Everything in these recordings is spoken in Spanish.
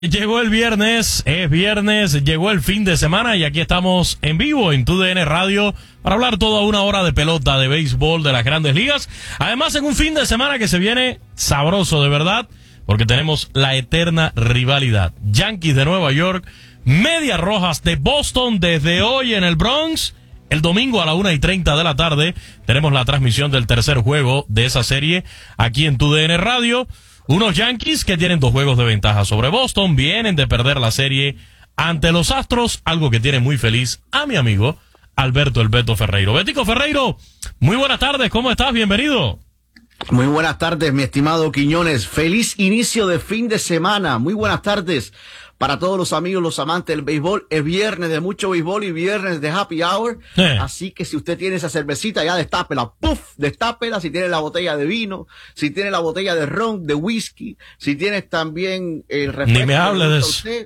Llegó el viernes, es viernes, llegó el fin de semana y aquí estamos en vivo en TUDN Radio para hablar toda una hora de pelota, de béisbol, de las grandes ligas. Además, en un fin de semana que se viene sabroso de verdad, porque tenemos la eterna rivalidad. Yankees de Nueva York, Medias Rojas de Boston desde hoy en el Bronx. El domingo a la 1:30 de la tarde tenemos la transmisión del tercer juego de esa serie aquí en TUDN Radio. Unos Yankees que tienen 2 juegos de ventaja sobre Boston, vienen de perder la serie ante los Astros, algo que tiene muy feliz a mi amigo Alberto El Beto Ferreiro. Betico Ferreiro, muy buenas tardes, ¿cómo estás? Bienvenido. Muy buenas tardes, mi estimado Quiñones. Feliz inicio de fin de semana. Muy buenas tardes para todos los amigos, los amantes del béisbol. Es viernes de mucho béisbol y viernes de happy hour. Así que si usted tiene esa cervecita, ya destápela. ¡Puf! Destápela. Si tiene la botella de vino, si tiene la botella de ron, de whisky, si tienes también el refresco. Ni me hable de eso. Usted,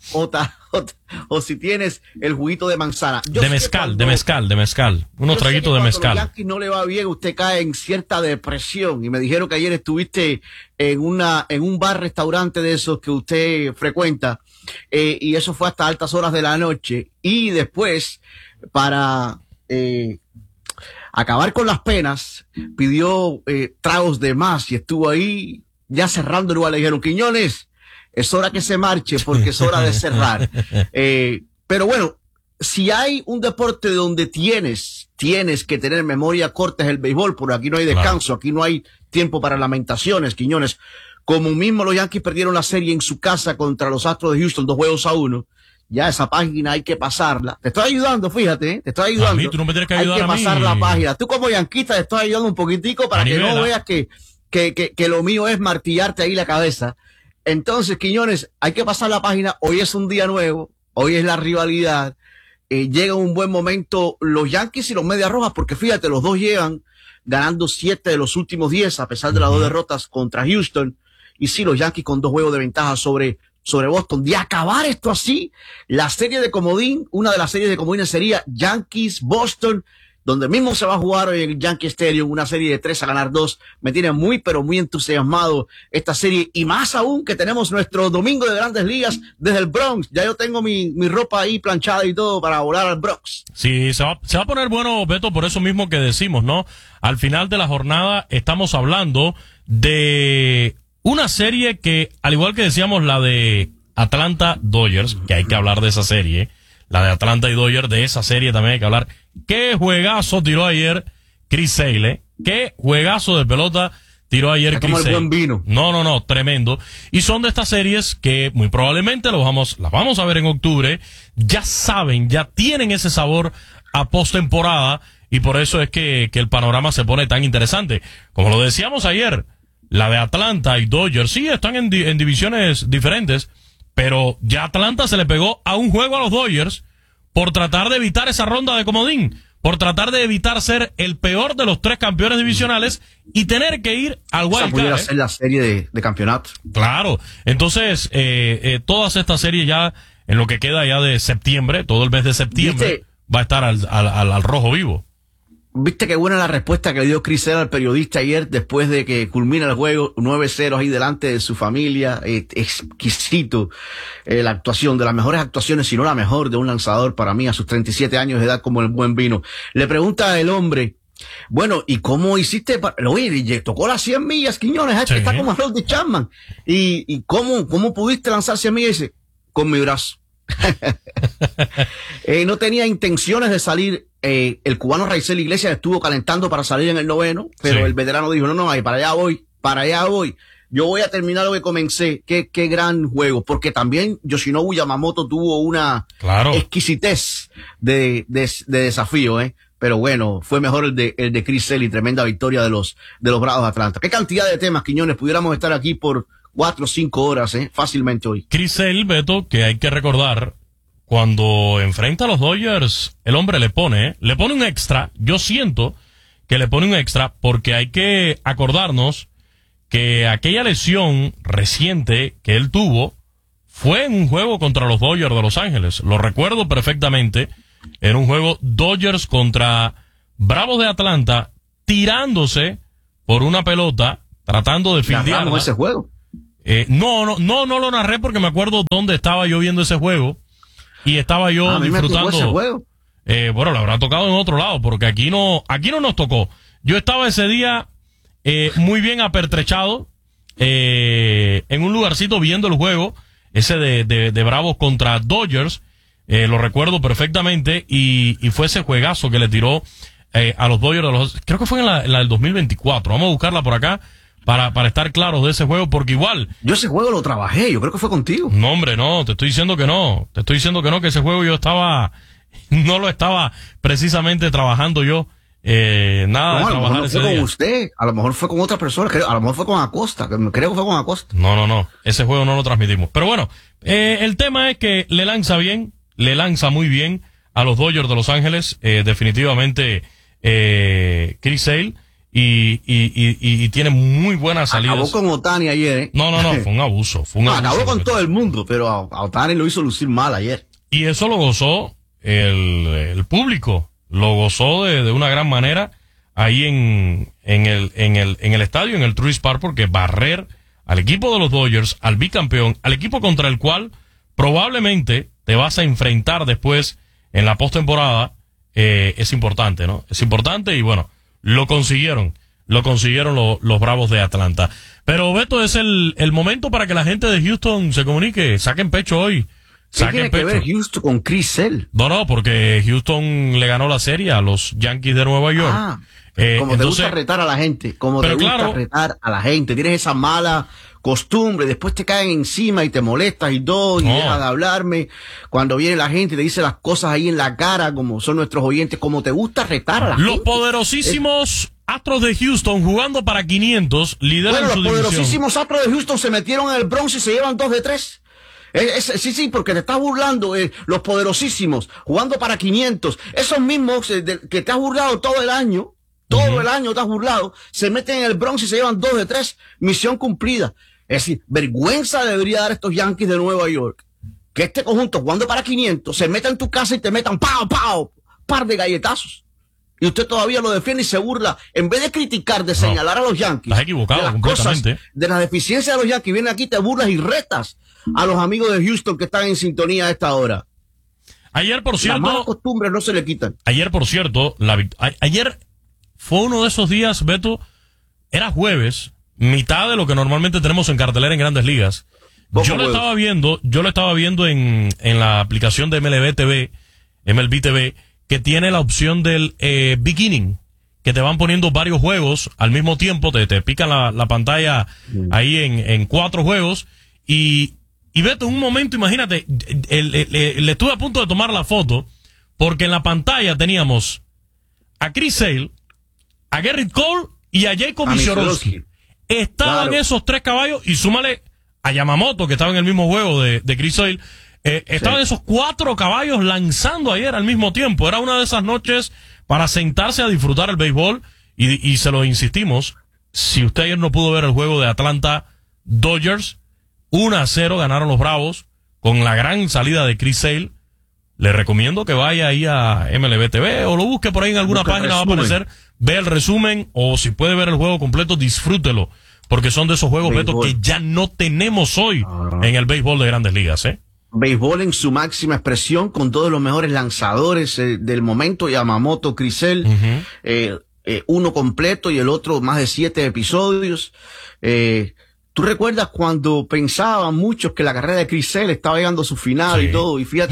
o si tienes el juguito de manzana. De mezcal. Unos traguitos de mezcal. Cuando a los Yankees no le va bien, usted cae en cierta depresión. Y me dijeron que ayer estuviste en un bar-restaurante de esos que usted frecuenta. Y eso fue hasta altas horas de la noche. Y después, para acabar con las penas, pidió tragos de más y estuvo ahí ya cerrando el lugar. Le dijeron, Quiñones, es hora que se marche porque es hora de cerrar. Pero bueno, si hay un deporte donde tienes que tener memoria corta es el béisbol, porque aquí no hay descanso, claro. Aquí no hay tiempo para lamentaciones, Quiñones. Como mismo los Yankees perdieron la serie en su casa contra los Astros de Houston, 2-1, ya esa página hay que pasarla. Te estoy ayudando, fíjate, te estoy ayudando. A mí, tú no me tienes que ayudar a mí. Hay que pasar la página. Tú como yanquista te estoy ayudando un poquitico para que no veas que lo mío es martillarte ahí la cabeza. Entonces, Quiñones, hay que pasar la página. Hoy es un día nuevo, hoy es la rivalidad. Llega un buen momento los Yankees y los Medias Rojas, porque fíjate, los dos llevan ganando 7 de los últimos 10, a pesar de las 2 derrotas contra Houston. Y sí, los Yankees con 2 juegos de ventaja sobre Boston. De acabar esto así, la serie de comodín, una de las series de comodines sería Yankees-Boston, donde mismo se va a jugar hoy en el Yankee Stadium, una serie de 3-2. Me tiene muy, pero muy entusiasmado esta serie, y más aún que tenemos nuestro domingo de Grandes Ligas desde el Bronx. Ya yo tengo mi ropa ahí planchada y todo para volar al Bronx. Sí, se va a poner bueno, Beto, por eso mismo que decimos, ¿no? Al final de la jornada estamos hablando de una serie que, al igual que decíamos la de Atlanta Dodgers, que hay que hablar de esa serie, la de Atlanta y Dodgers, de esa serie también hay que hablar. Qué juegazo tiró ayer Chris Sale, qué juegazo de pelota tiró ayer Chris Sale. Buen vino. No, tremendo. Y son de estas series que muy probablemente las vamos a ver en octubre. Ya saben, ya tienen ese sabor a postemporada, y por eso es que el panorama se pone tan interesante. Como lo decíamos ayer, la de Atlanta y Dodgers sí están en divisiones diferentes, pero ya Atlanta se le pegó a un juego a los Dodgers por tratar de evitar esa ronda de comodín, por tratar de evitar ser el peor de los 3 campeones divisionales y tener que ir al wild card. Pudiera ser la serie de campeonato. Claro. Entonces, todas estas series ya, en lo que queda ya de septiembre, todo el mes de septiembre, va a estar al rojo vivo. Viste qué buena la respuesta que le dio Chris Sale al periodista ayer después de que culmina el juego 9-0 ahí delante de su familia. Exquisito la actuación, de las mejores actuaciones, si no la mejor de un lanzador para mí a sus 37 años de edad, como el buen vino. Le pregunta el hombre, bueno, ¿y cómo hiciste? Oye, tocó las 100 millas, Quiñones, sí. Está como Harold Chapman. ¿Y cómo pudiste lanzar 100 millas? Y dice, con mi brazo. No tenía intenciones de salir. El cubano Raisel Iglesias estuvo calentando para salir en el 9º, pero sí. El veterano dijo, no, para allá voy. Yo voy a terminar lo que comencé. Qué gran juego, porque también Yoshinobu Yamamoto tuvo una exquisitez de desafío, pero bueno, fue mejor el de Chris Sale, y tremenda victoria de los Bravos de Atlanta. Qué cantidad de temas, Quiñones, pudiéramos estar aquí por 4 o 5 horas, fácilmente hoy. Chris Sale, Beto, que hay que recordar, cuando enfrenta a los Dodgers, el hombre le pone un extra. Yo siento que le pone un extra porque hay que acordarnos que aquella lesión reciente que él tuvo fue en un juego contra los Dodgers de Los Ángeles. Lo recuerdo perfectamente. Era un juego Dodgers contra Bravos de Atlanta, tirándose por una pelota, tratando de fildearla. Ese juego. No lo narré porque me acuerdo dónde estaba yo viendo ese juego y estaba yo disfrutando. Ese juego. Bueno, le habrá tocado en otro lado porque aquí no nos tocó. Yo estaba ese día muy bien apertrechado en un lugarcito viendo el juego ese de Bravos contra Dodgers. Lo recuerdo perfectamente y fue ese juegazo que le tiró a los Dodgers. Creo que fue en la del 2024. Vamos a buscarla por acá para estar claros de ese juego, porque igual... Yo ese juego lo trabajé, yo creo que fue contigo. No, hombre, no, te estoy diciendo que no. Te estoy diciendo que no, que ese juego no lo estaba precisamente trabajando yo. Nada de trabajar ese día. A lo mejor no fue con usted, a lo mejor fue con otra persona, a lo mejor fue con Acosta, creo que fue con Acosta. No, ese juego no lo transmitimos. Pero bueno, el tema es que le lanza muy bien a los Dodgers de Los Ángeles, definitivamente Chris Sale, y tiene muy buenas salidas. Acabó con Ohtani ayer, ¿eh? No, fue un abuso. Acabó con todo el mundo, pero a Ohtani lo hizo lucir mal ayer. Y eso lo gozó el público, lo gozó de una gran manera ahí en el estadio, en el Truist Park, porque barrer al equipo de los Dodgers, al bicampeón, al equipo contra el cual probablemente te vas a enfrentar después en la postemporada, es importante, ¿no? Es importante y bueno, lo consiguieron los Bravos de Atlanta. Pero Beto, es el momento para que la gente de Houston se comunique, saquen pecho hoy. ¿Qué tiene que ver Houston con Chris Sale? No, porque Houston le ganó la serie a los Yankees de Nueva York. Como te gusta retar a la gente, retar a la gente, tienes esa mala costumbre, después te caen encima y te molestas y todo, y dejas de hablarme, cuando viene la gente y te dice las cosas ahí en la cara, como son nuestros oyentes, como te gusta retar a la gente. Los poderosísimos Astros de Houston jugando para 500 lideran su división. Los poderosísimos Astros de Houston se metieron en el Bronx y se llevan 2 de 3. Sí, porque te estás burlando, los poderosísimos, jugando para 500, esos mismos que te has burlado todo el año, el año te has burlado, se meten en el Bronx y se llevan 2 de 3, misión cumplida. Es decir, vergüenza debería dar estos Yankees de Nueva York, que este conjunto jugando para 500, se meta en tu casa y te metan par de galletazos. Y usted todavía lo defiende y se burla. En vez de criticar, de señalar a los Yankees, estás equivocado, de las completamente. Cosas, de las deficiencias de los Yankees, vienen aquí, te burlas y retas a los amigos de Houston que están en sintonía a esta hora. Ayer, por cierto... Las malas costumbres no se le quitan. Ayer, por cierto, ayer fue uno de esos días, Beto, era jueves, mitad de lo que normalmente tenemos en cartelera en Grandes Ligas. Yo lo estaba viendo en la aplicación de MLB TV, que tiene la opción del beginning, que te van poniendo varios juegos al mismo tiempo, te pican la pantalla ahí en 4 juegos, y Beto, en un momento, imagínate, le estuve a punto de tomar la foto, porque en la pantalla teníamos a Chris Sale, a Gerrit Cole y a Jacob Mishorowski. Estaban esos 3 caballos, y súmale a Yamamoto, que estaba en el mismo juego de Chris Sale. Estaban esos 4 caballos lanzando ayer al mismo tiempo. Era una de esas noches para sentarse a disfrutar el béisbol, y se lo insistimos, si usted ayer no pudo ver el juego de Atlanta Dodgers, 1-0 ganaron los Bravos con la gran salida de Chris Sale. Le recomiendo que vaya ahí a MLB TV o lo busque por ahí en alguna página, va a aparecer, ve el resumen, o si puede ver el juego completo, disfrútelo, porque son de esos juegos, Beto, que ya no tenemos hoy en el béisbol de Grandes Ligas, Béisbol en su máxima expresión, con todos los mejores lanzadores del momento, Yamamoto, Chris Sale, uno completo y el otro más de 7 episodios. ¿Tú recuerdas cuando pensaban muchos que la carrera de Chris Sale estaba llegando a su final y todo? Y fíjate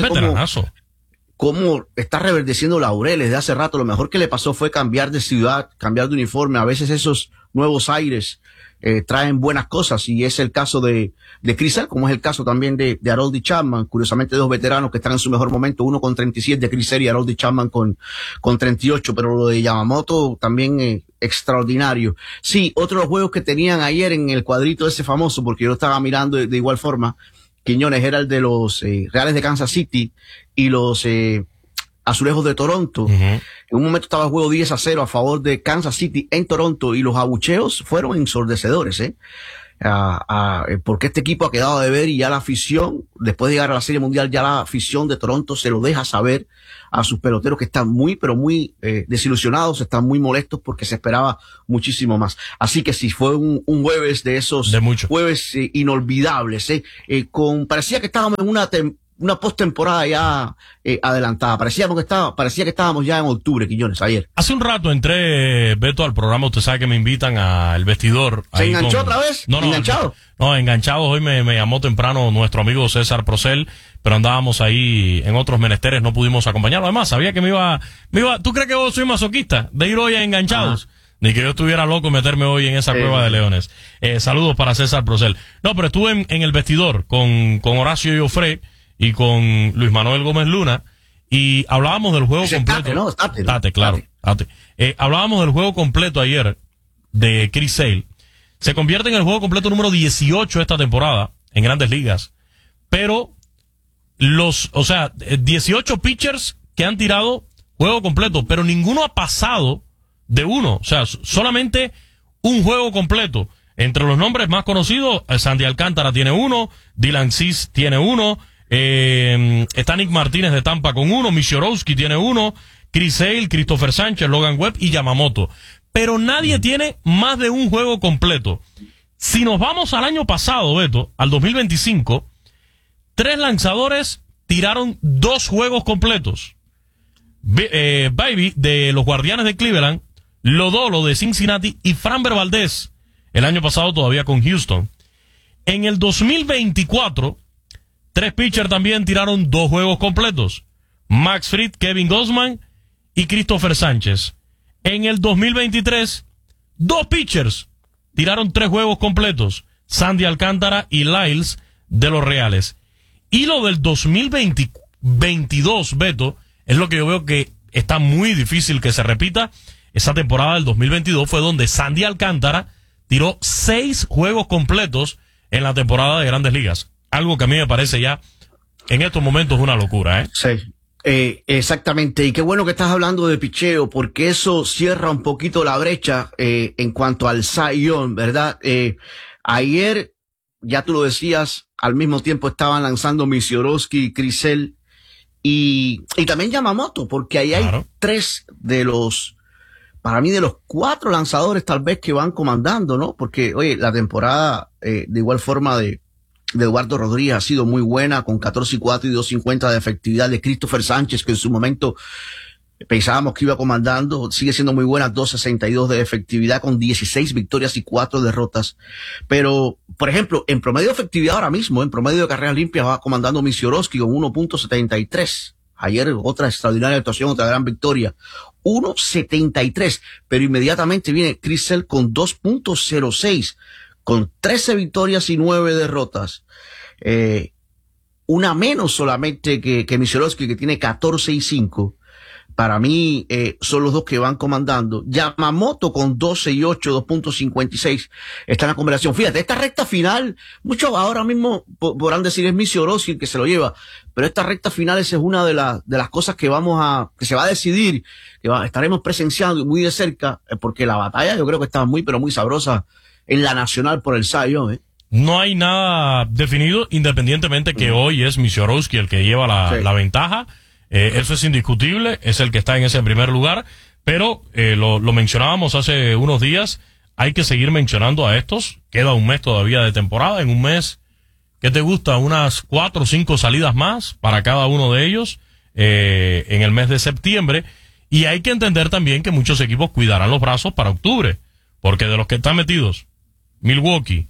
cómo está reverdeciendo laureles de hace rato. Lo mejor que le pasó fue cambiar de ciudad, cambiar de uniforme. A veces esos nuevos aires traen buenas cosas, y es el caso de Chris Sale, como es el caso también de Aroldis Chapman. Curiosamente, 2 veteranos que están en su mejor momento, uno con 37 de Chris Sale y Aroldis Chapman con 38, pero lo de Yamamoto también extraordinario. Sí, otro de los juegos que tenían ayer en el cuadrito ese famoso, porque yo lo estaba mirando de igual forma, Quiñones, era el de los Reales de Kansas City y los Azulejos de Toronto. En un momento estaba el juego 10-0 a favor de Kansas City en Toronto, y los abucheos fueron ensordecedores, porque este equipo ha quedado de ver y ya la afición, después de llegar a la Serie Mundial, ya la afición de Toronto se lo deja saber a sus peloteros que están muy, pero muy desilusionados, están muy molestos porque se esperaba muchísimo más. Así que sí, fue un jueves de esos jueves inolvidables. Parecía que estábamos en una postemporada ya adelantada. Parecía que estábamos ya en octubre, Quiñones, ayer. Hace un rato entré, Beto, al programa. Usted sabe que me invitan al vestidor. ¿Se enganchó otra vez? No, enganchado. No, enganchado. Hoy me llamó temprano nuestro amigo César Procel, pero andábamos ahí en otros menesteres, no pudimos acompañarlo. Además, sabía que me iba. ¿Tú crees que vos soy masoquista de ir hoy a enganchados? Ni que yo estuviera loco meterme hoy en esa cueva de leones. Saludos para César Procel. No, pero estuve en el vestidor con Horacio Joffre y con Luis Manuel Gómez Luna, y hablábamos del juego completo. Hablábamos del juego completo ayer de Chris Sale. Se convierte en el juego completo número 18 esta temporada en Grandes Ligas. Pero 18 pitchers que han tirado juego completo, pero ninguno ha pasado de uno. O sea, solamente un juego completo. Entre los nombres más conocidos, Sandy Alcántara tiene uno, Dylan Cease tiene uno, está Nick Martínez de Tampa con uno, Misiorowski tiene uno, Chris Sale, Christopher Sánchez, Logan Webb y Yamamoto. Pero nadie tiene más de un juego completo. Si nos vamos al año pasado, Beto, al 2025, 3 lanzadores tiraron 2 juegos completos. Baby de los Guardianes de Cleveland, Lodolo de Cincinnati y Framber Valdez el año pasado todavía con Houston. En el 2024, 3 pitchers también tiraron 2 juegos completos. Max Fried, Kevin Gausman y Christopher Sánchez. En el 2023, 2 pitchers tiraron 3 juegos completos. Sandy Alcántara y Lyles de los Reales. Y lo del 2022, Beto, es lo que yo veo que está muy difícil que se repita. Esa temporada del 2022 fue donde Sandy Alcántara tiró 6 juegos completos en la temporada de Grandes Ligas. Algo que a mí me parece ya en estos momentos una locura, ¿eh? Sí, exactamente. Y qué bueno que estás hablando de picheo, porque eso cierra un poquito la brecha en cuanto al Cy Young, ¿verdad? Ayer, ya tú lo decías, al mismo tiempo estaban lanzando Misiorowski y Chris Sale y también Yamamoto, porque ahí hay 3 de los, para mí, de los 4 lanzadores tal vez que van comandando, ¿no? Porque, oye, la temporada de igual forma de Eduardo Rodríguez ha sido muy buena, con 14-4 y 2.50 de efectividad. De Christopher Sánchez, que en su momento pensábamos que iba comandando, sigue siendo muy buena, 2.62 de efectividad, con 16 victorias y 4 derrotas. Pero, por ejemplo, en promedio de efectividad ahora mismo, en promedio de carreras limpias, va comandando Misiorowski con 1.73. Ayer otra extraordinaria actuación, otra gran victoria. 1.73, pero inmediatamente viene Chris Sale con 2.06. Con 13 victorias y 9 derrotas. Una menos solamente que Misiorowski, que tiene 14-5. Para mí, son los 2 que van comandando. Yamamoto con 12-8, 2.56. Está en la conversación. Fíjate, esta recta final, muchos ahora mismo podrán decir es Misiorowski el que se lo lleva. Pero esta recta final esa es una de las cosas que se va a decidir, estaremos presenciando muy de cerca, porque la batalla yo creo que está muy, pero muy sabrosa en la nacional por el Cy Young, ¿eh? No hay nada definido, independientemente que hoy es Misiorowski el que lleva la ventaja. Eso es indiscutible, es el que está en ese primer lugar, pero lo mencionábamos hace unos días, hay que seguir mencionando a estos. Queda un mes todavía de temporada, en un mes, ¿qué te gusta? Unas 4 o 5 salidas más para cada uno de ellos en el mes de septiembre, y hay que entender también que muchos equipos cuidarán los brazos para octubre, porque de los que están metidos, Milwaukee,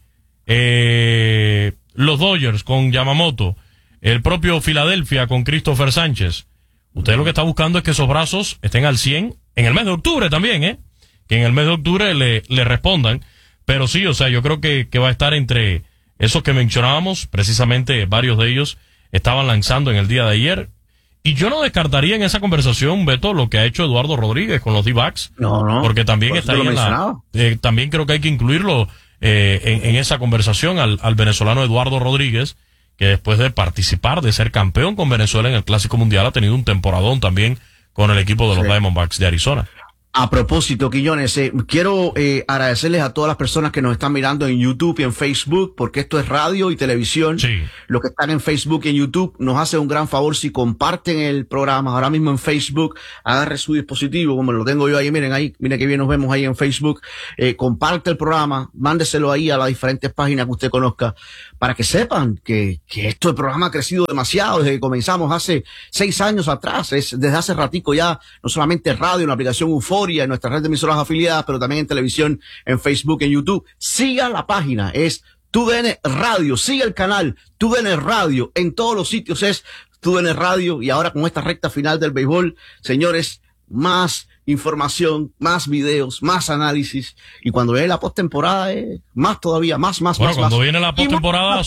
los Dodgers con Yamamoto, el propio Filadelfia con Christopher Sánchez. Usted lo que está buscando es que esos brazos estén al 100 en el mes de octubre también, que en el mes de octubre le respondan. Pero sí, o sea, yo creo que va a estar entre esos que mencionábamos. Precisamente varios de ellos estaban lanzando en el día de ayer. Y yo no descartaría en esa conversación, Beto, lo que ha hecho Eduardo Rodríguez con los D-backs. No. Porque también está ahí también creo que hay que incluirlo en esa conversación al venezolano Eduardo Rodríguez, que después de participar, de ser campeón con Venezuela en el Clásico Mundial, ha tenido un temporadón también con el equipo de los Diamondbacks de Arizona. A propósito, Quiñones, quiero agradecerles a todas las personas que nos están mirando en YouTube y en Facebook, porque esto es radio y televisión. Sí. Los que están en Facebook y en YouTube nos hacen un gran favor si comparten el programa. Ahora mismo en Facebook, agarre su dispositivo, como lo tengo yo ahí, miren que bien nos vemos ahí en Facebook. Comparte el programa, mándeselo ahí a las diferentes páginas que usted conozca, para que sepan que esto, el programa ha crecido demasiado desde que comenzamos hace 6 años atrás. Desde hace ratico ya, no solamente radio, en la aplicación Euforia, en nuestra red de emisoras afiliadas, pero también en televisión, en Facebook, en YouTube. Siga la página, es TUDN Radio, siga el canal TUDN Radio, en todos los sitios es TUDN Radio. Y ahora con esta recta final del béisbol, señores, más información, más videos, más análisis, y cuando viene la postemporada, más todavía, más. Cuando viene la postemporada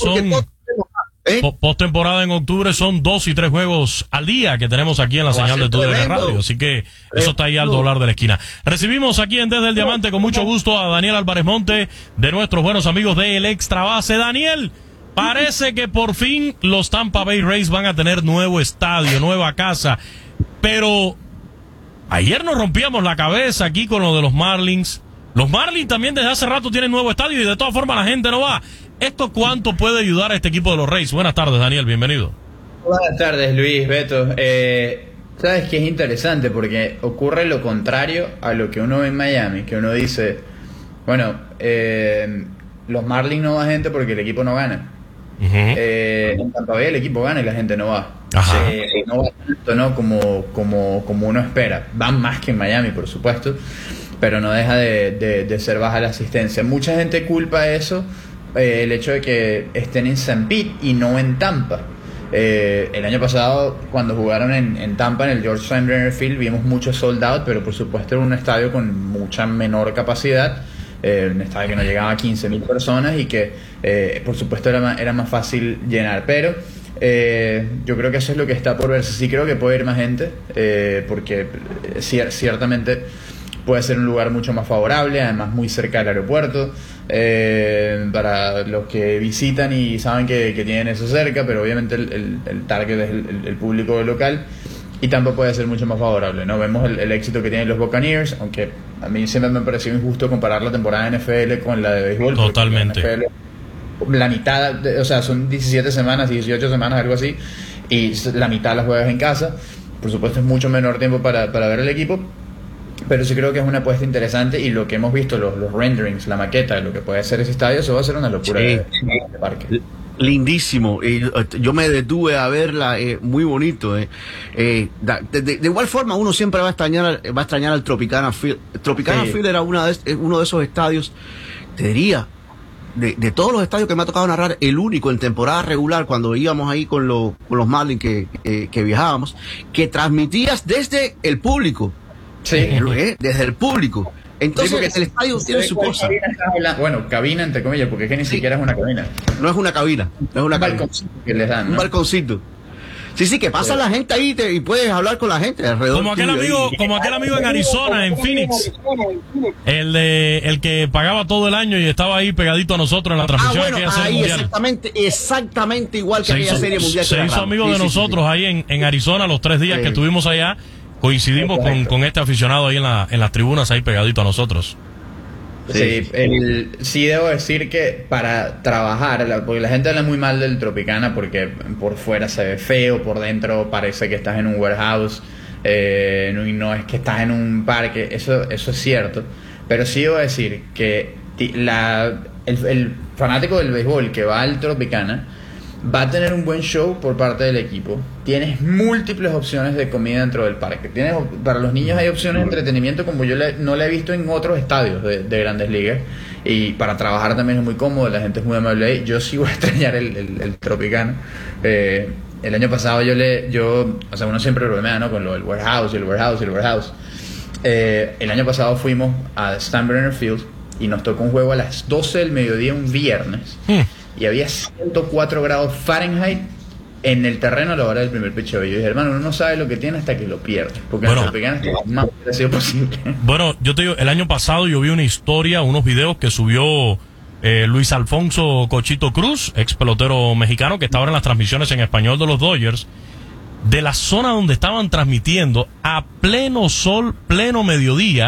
postemporada en octubre son 2 y 3 juegos al día que tenemos aquí en la señal de TUDN Radio, así que eso está ahí al doblar de la esquina. Recibimos aquí en Desde el Diamante con mucho gusto a Daniel Álvarez Monte, de nuestros buenos amigos de El Extra Base. Daniel, parece que por fin los Tampa Bay Rays van a tener nuevo estadio, nueva casa, pero ayer nos rompíamos la cabeza aquí con lo de los Marlins. Los Marlins también desde hace rato tienen nuevo estadio y de todas formas la gente no va. ¿Esto cuánto puede ayudar a este equipo de los Rays? Buenas tardes, Daniel, bienvenido. Buenas tardes, Luis, Beto. Sabes que es interesante porque ocurre lo contrario a lo que uno ve en Miami, que uno dice, bueno, los Marlins no va gente porque el equipo no gana. En Tampa Bay el equipo gana y la gente no va. No va tanto, ¿no? como uno espera. Van más que en Miami, por supuesto, pero no deja de ser baja la asistencia. Mucha gente culpa eso, el hecho de que estén en St. Pete y no en Tampa. El año pasado, cuando jugaron en Tampa, en el George Steinbrenner Field, vimos mucho sold out, pero por supuesto era un estadio con mucha menor capacidad, un estadio que no llegaba a 15,000 personas y que por supuesto era más fácil llenar, pero yo creo que eso es lo que está por verse. Sí creo que puede ir más gente, porque ciertamente puede ser un lugar mucho más favorable, además muy cerca del aeropuerto, para los que visitan y saben que tienen eso cerca, pero obviamente el target es el público local, y tampoco puede ser mucho más favorable, ¿no? Vemos el éxito que tienen los Buccaneers, aunque a mí siempre me pareció injusto comparar la temporada de NFL con la de béisbol. Totalmente. La, NFL, la mitad, o sea, son 17 semanas, 18 semanas, algo así, y la mitad las juegas en casa. Por supuesto es mucho menor tiempo para ver el equipo, pero sí creo que es una apuesta interesante, y lo que hemos visto, los renderings, la maqueta de lo que puede ser ese estadio, eso va a ser una locura de parque. Lindísimo. Yo me detuve a verla, muy bonito. De igual forma, uno siempre va a extrañar al Tropicana Field. Tropicana Field era uno de esos estadios, te diría, de todos los estadios que me ha tocado narrar, el único en temporada regular, cuando íbamos ahí con los Marlins que viajábamos, que transmitías desde el público. Desde el público. Entonces el estadio tiene su cosa. Cabina entre comillas, porque es que ni siquiera es una cabina. No es una cabina, no es una cabina. Balconcito que les dan, ¿no? Un balconcito. Sí, que pasa la gente ahí y puedes hablar con la gente alrededor. Como aquel amigo en Arizona, en Phoenix, el que pagaba todo el año y estaba ahí pegadito a nosotros en la transmisión de aquella serie mundial. Exactamente igual que aquella serie mundial. Se hizo amigo de nosotros ahí en Arizona los 3 días que estuvimos allá. Coincidimos con este aficionado ahí en las tribunas, ahí pegadito a nosotros. Sí, debo decir que para trabajar, porque la gente habla muy mal del Tropicana porque por fuera se ve feo, por dentro parece que estás en un warehouse, y no es que estás en un parque, eso es cierto, pero sí debo decir que el fanático del béisbol que va al Tropicana va a tener un buen show por parte del equipo. Tienes múltiples opciones de comida dentro del parque. Para los niños hay opciones de entretenimiento como yo no la he visto en otros estadios de Grandes Ligas. Y para trabajar también es muy cómodo, la gente es muy amable ahí. Yo sí voy a extrañar el Tropicana. El año pasado uno siempre bromea, ¿no? Con lo del warehouse. El año pasado fuimos a Steinbrenner Field y nos tocó un juego a las 12 del mediodía un viernes. Y había 104 grados Fahrenheit en el terreno a la hora del primer picheo. Y yo dije, hermano, uno no sabe lo que tiene hasta que lo pierde. Porque en el Tropicana es lo más parecido posible. Bueno, yo te digo, el año pasado yo vi una historia, unos videos que subió Luis Alfonso Cochito Cruz, ex pelotero mexicano, que estaba en las transmisiones en español de los Dodgers, de la zona donde estaban transmitiendo a pleno sol, pleno mediodía,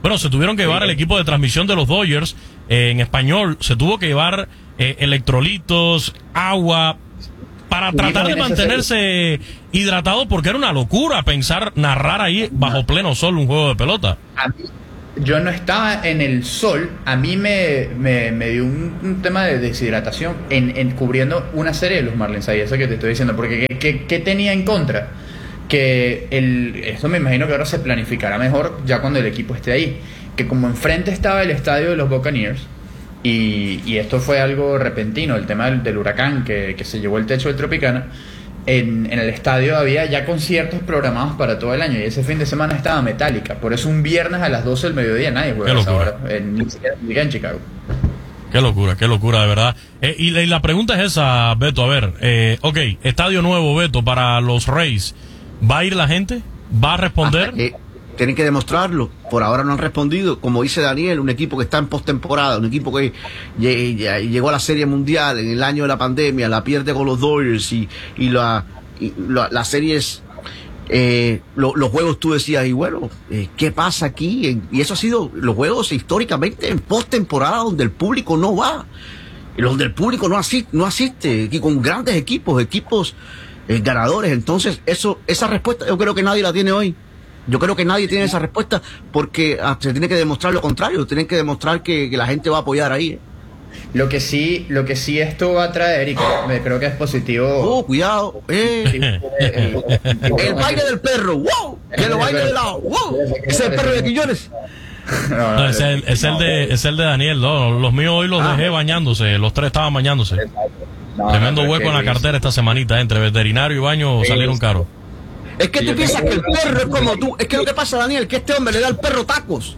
Bueno, se tuvieron que llevar el equipo de transmisión de los Dodgers, en español, se tuvo que llevar electrolitos, agua, para tratar de mantenerse hidratado, porque era una locura pensar narrar ahí bajo pleno sol un juego de pelota. Yo no estaba en el sol, a mí me dio un tema de deshidratación en cubriendo una serie de los Marlins ahí, eso que te estoy diciendo, porque ¿qué tenía en contra? Que esto me imagino que ahora se planificará mejor ya cuando el equipo esté ahí, que como enfrente estaba el estadio de los Buccaneers, y esto fue algo repentino, el tema del huracán que se llevó el techo del Tropicana. En el estadio había ya conciertos programados para todo el año, y ese fin de semana estaba Metallica. Por eso un viernes a las 12 del mediodía nadie juega a esa hora, ni siquiera en Chicago. Qué locura, de verdad. Y la pregunta es esa, Beto, a ver, ok, estadio nuevo, Beto, para los Rays, ¿va a ir la gente? ¿Va a responder? Tienen que demostrarlo. Por ahora no han respondido. Como dice Daniel, un equipo que está en postemporada, un equipo que llegó a la Serie Mundial en el año de la pandemia, la pierde con los Dodgers y las series, los juegos tú decías, y bueno, ¿qué pasa aquí? Y eso ha sido los juegos históricamente en postemporada donde el público no va, y donde el público no asiste, y con grandes equipos ganadores. Entonces, esa respuesta yo creo que nadie la tiene hoy. Yo creo que nadie tiene esa respuesta, porque se tiene que demostrar lo contrario, tienen que demostrar que la gente va a apoyar ahí. Lo que sí esto va a traer, y creo que es positivo. Cuidado. El baile del perro, wow, que lo baile de lado, wow. Ese es el perro de Quiñones. No, es el de Daniel, no, los míos hoy los dejé bañándose, los tres estaban bañándose. Tremendo hueco en la cartera esta semanita, entre veterinario y baño salieron caros. Es que tú piensas que el perro es como tú. Es que lo que pasa, Daniel, que este hombre le da al perro tacos.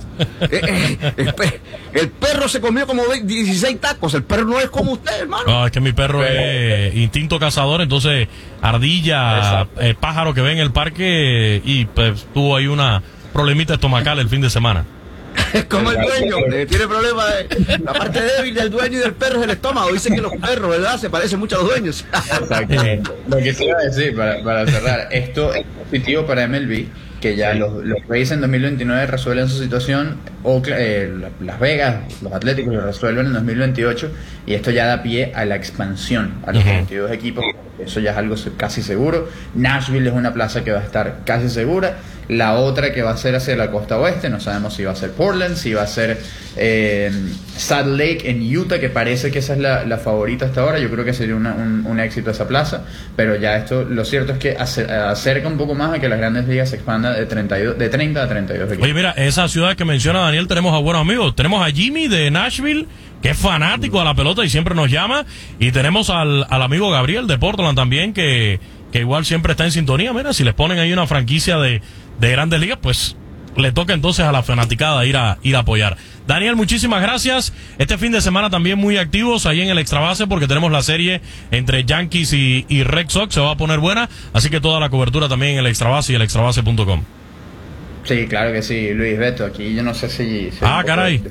El perro se comió como 16 tacos. El perro no es como usted, hermano. No, es que mi perro es instinto cazador, entonces ardilla, pájaro que ve en el parque, y pues tuvo ahí una problemita estomacal el fin de semana. Es como el dueño, tiene problemas. La parte débil del dueño y del perro es el estómago. Dicen que los perros, ¿verdad?, se parecen mucho a los dueños. Exactamente. Lo que se iba a decir para cerrar, esto es positivo para MLB, que ya los Rays en 2029 resuelven su situación, Las Vegas, los Atléticos lo resuelven en 2028, y esto ya da pie a la expansión a los 22 equipos. Eso ya es algo casi seguro. Nashville es una plaza que va a estar casi segura. La otra que va a ser hacia la costa oeste, no sabemos si va a ser Portland, si va a ser Salt Lake en Utah, que parece que esa es la favorita hasta ahora. Yo creo que sería un éxito esa plaza, pero ya esto, lo cierto es que acerca un poco más a que las grandes ligas se expandan de 30 a 32 equipos. Oye, mira, esa ciudad que menciona Daniel, tenemos a buenos amigos. Tenemos a Jimmy de Nashville, que es fanático a la pelota y siempre nos llama, y tenemos al amigo Gabriel de Portland también, que igual siempre está en sintonía. Mira, si les ponen ahí una franquicia de grandes ligas, pues le toca entonces a la fanaticada ir a apoyar. Daniel, muchísimas gracias. Este fin de semana también muy activos ahí en el Extra Base, porque tenemos la serie entre Yankees y Red Sox, se va a poner buena, así que toda la cobertura también en el Extra Base y el extrabase.com. Sí, claro que sí, Luis Beto, aquí yo no sé si caray.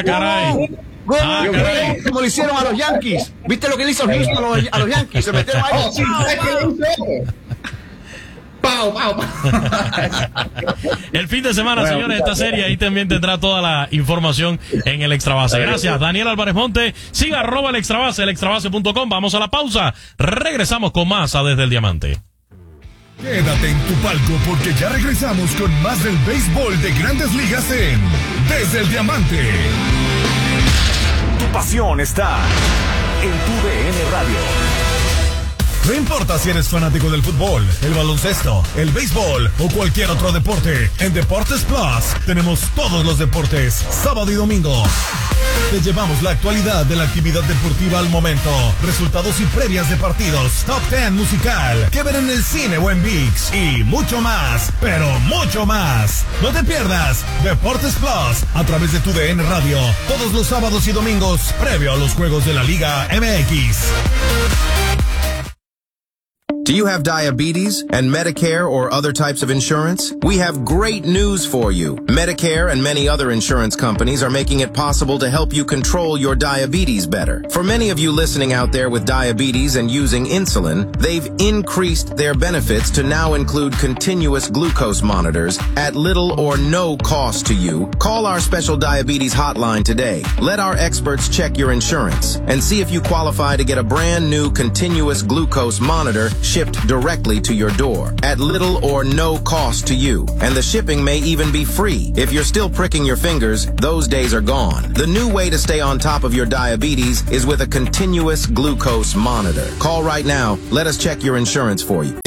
Como le hicieron a los Yankees. ¿Viste lo que le hizo Houston a los Yankees? Se metieron ahí. ¡Pau! El fin de semana, señores, esta serie ahí también tendrá toda la información en el Extra Base. Gracias, Daniel Álvarez Monte. Siga @el Extrabase, el extrabase.com. Vamos a la pausa. Regresamos con más a Desde el Diamante. Quédate en tu palco, porque ya regresamos con más del béisbol de Grandes Ligas en Desde el Diamante. Tu pasión está en tu DN Radio. No importa si eres fanático del fútbol, el baloncesto, el béisbol o cualquier otro deporte, en Deportes Plus tenemos todos los deportes, sábado y domingo. Te llevamos la actualidad de la actividad deportiva al momento, resultados y previas de partidos, top 10 musical, que ver en el cine o en ViX, y mucho más, pero mucho más. No te pierdas Deportes Plus a través de tu DN Radio, todos los sábados y domingos, previo a los juegos de la Liga MX. Do you have diabetes and Medicare or other types of insurance? We have great news for you. Medicare and many other insurance companies are making it possible to help you control your diabetes better. For many of you listening out there with diabetes and using insulin, they've increased their benefits to now include continuous glucose monitors at little or no cost to you. Call our special diabetes hotline today. Let our experts check your insurance and see if you qualify to get a brand new continuous glucose monitor shipped directly to your door at little or no cost to you. And the shipping may even be free. If you're still pricking your fingers, those days are gone. The new way to stay on top of your diabetes is with a continuous glucose monitor. Call right now. Let us check your insurance for you.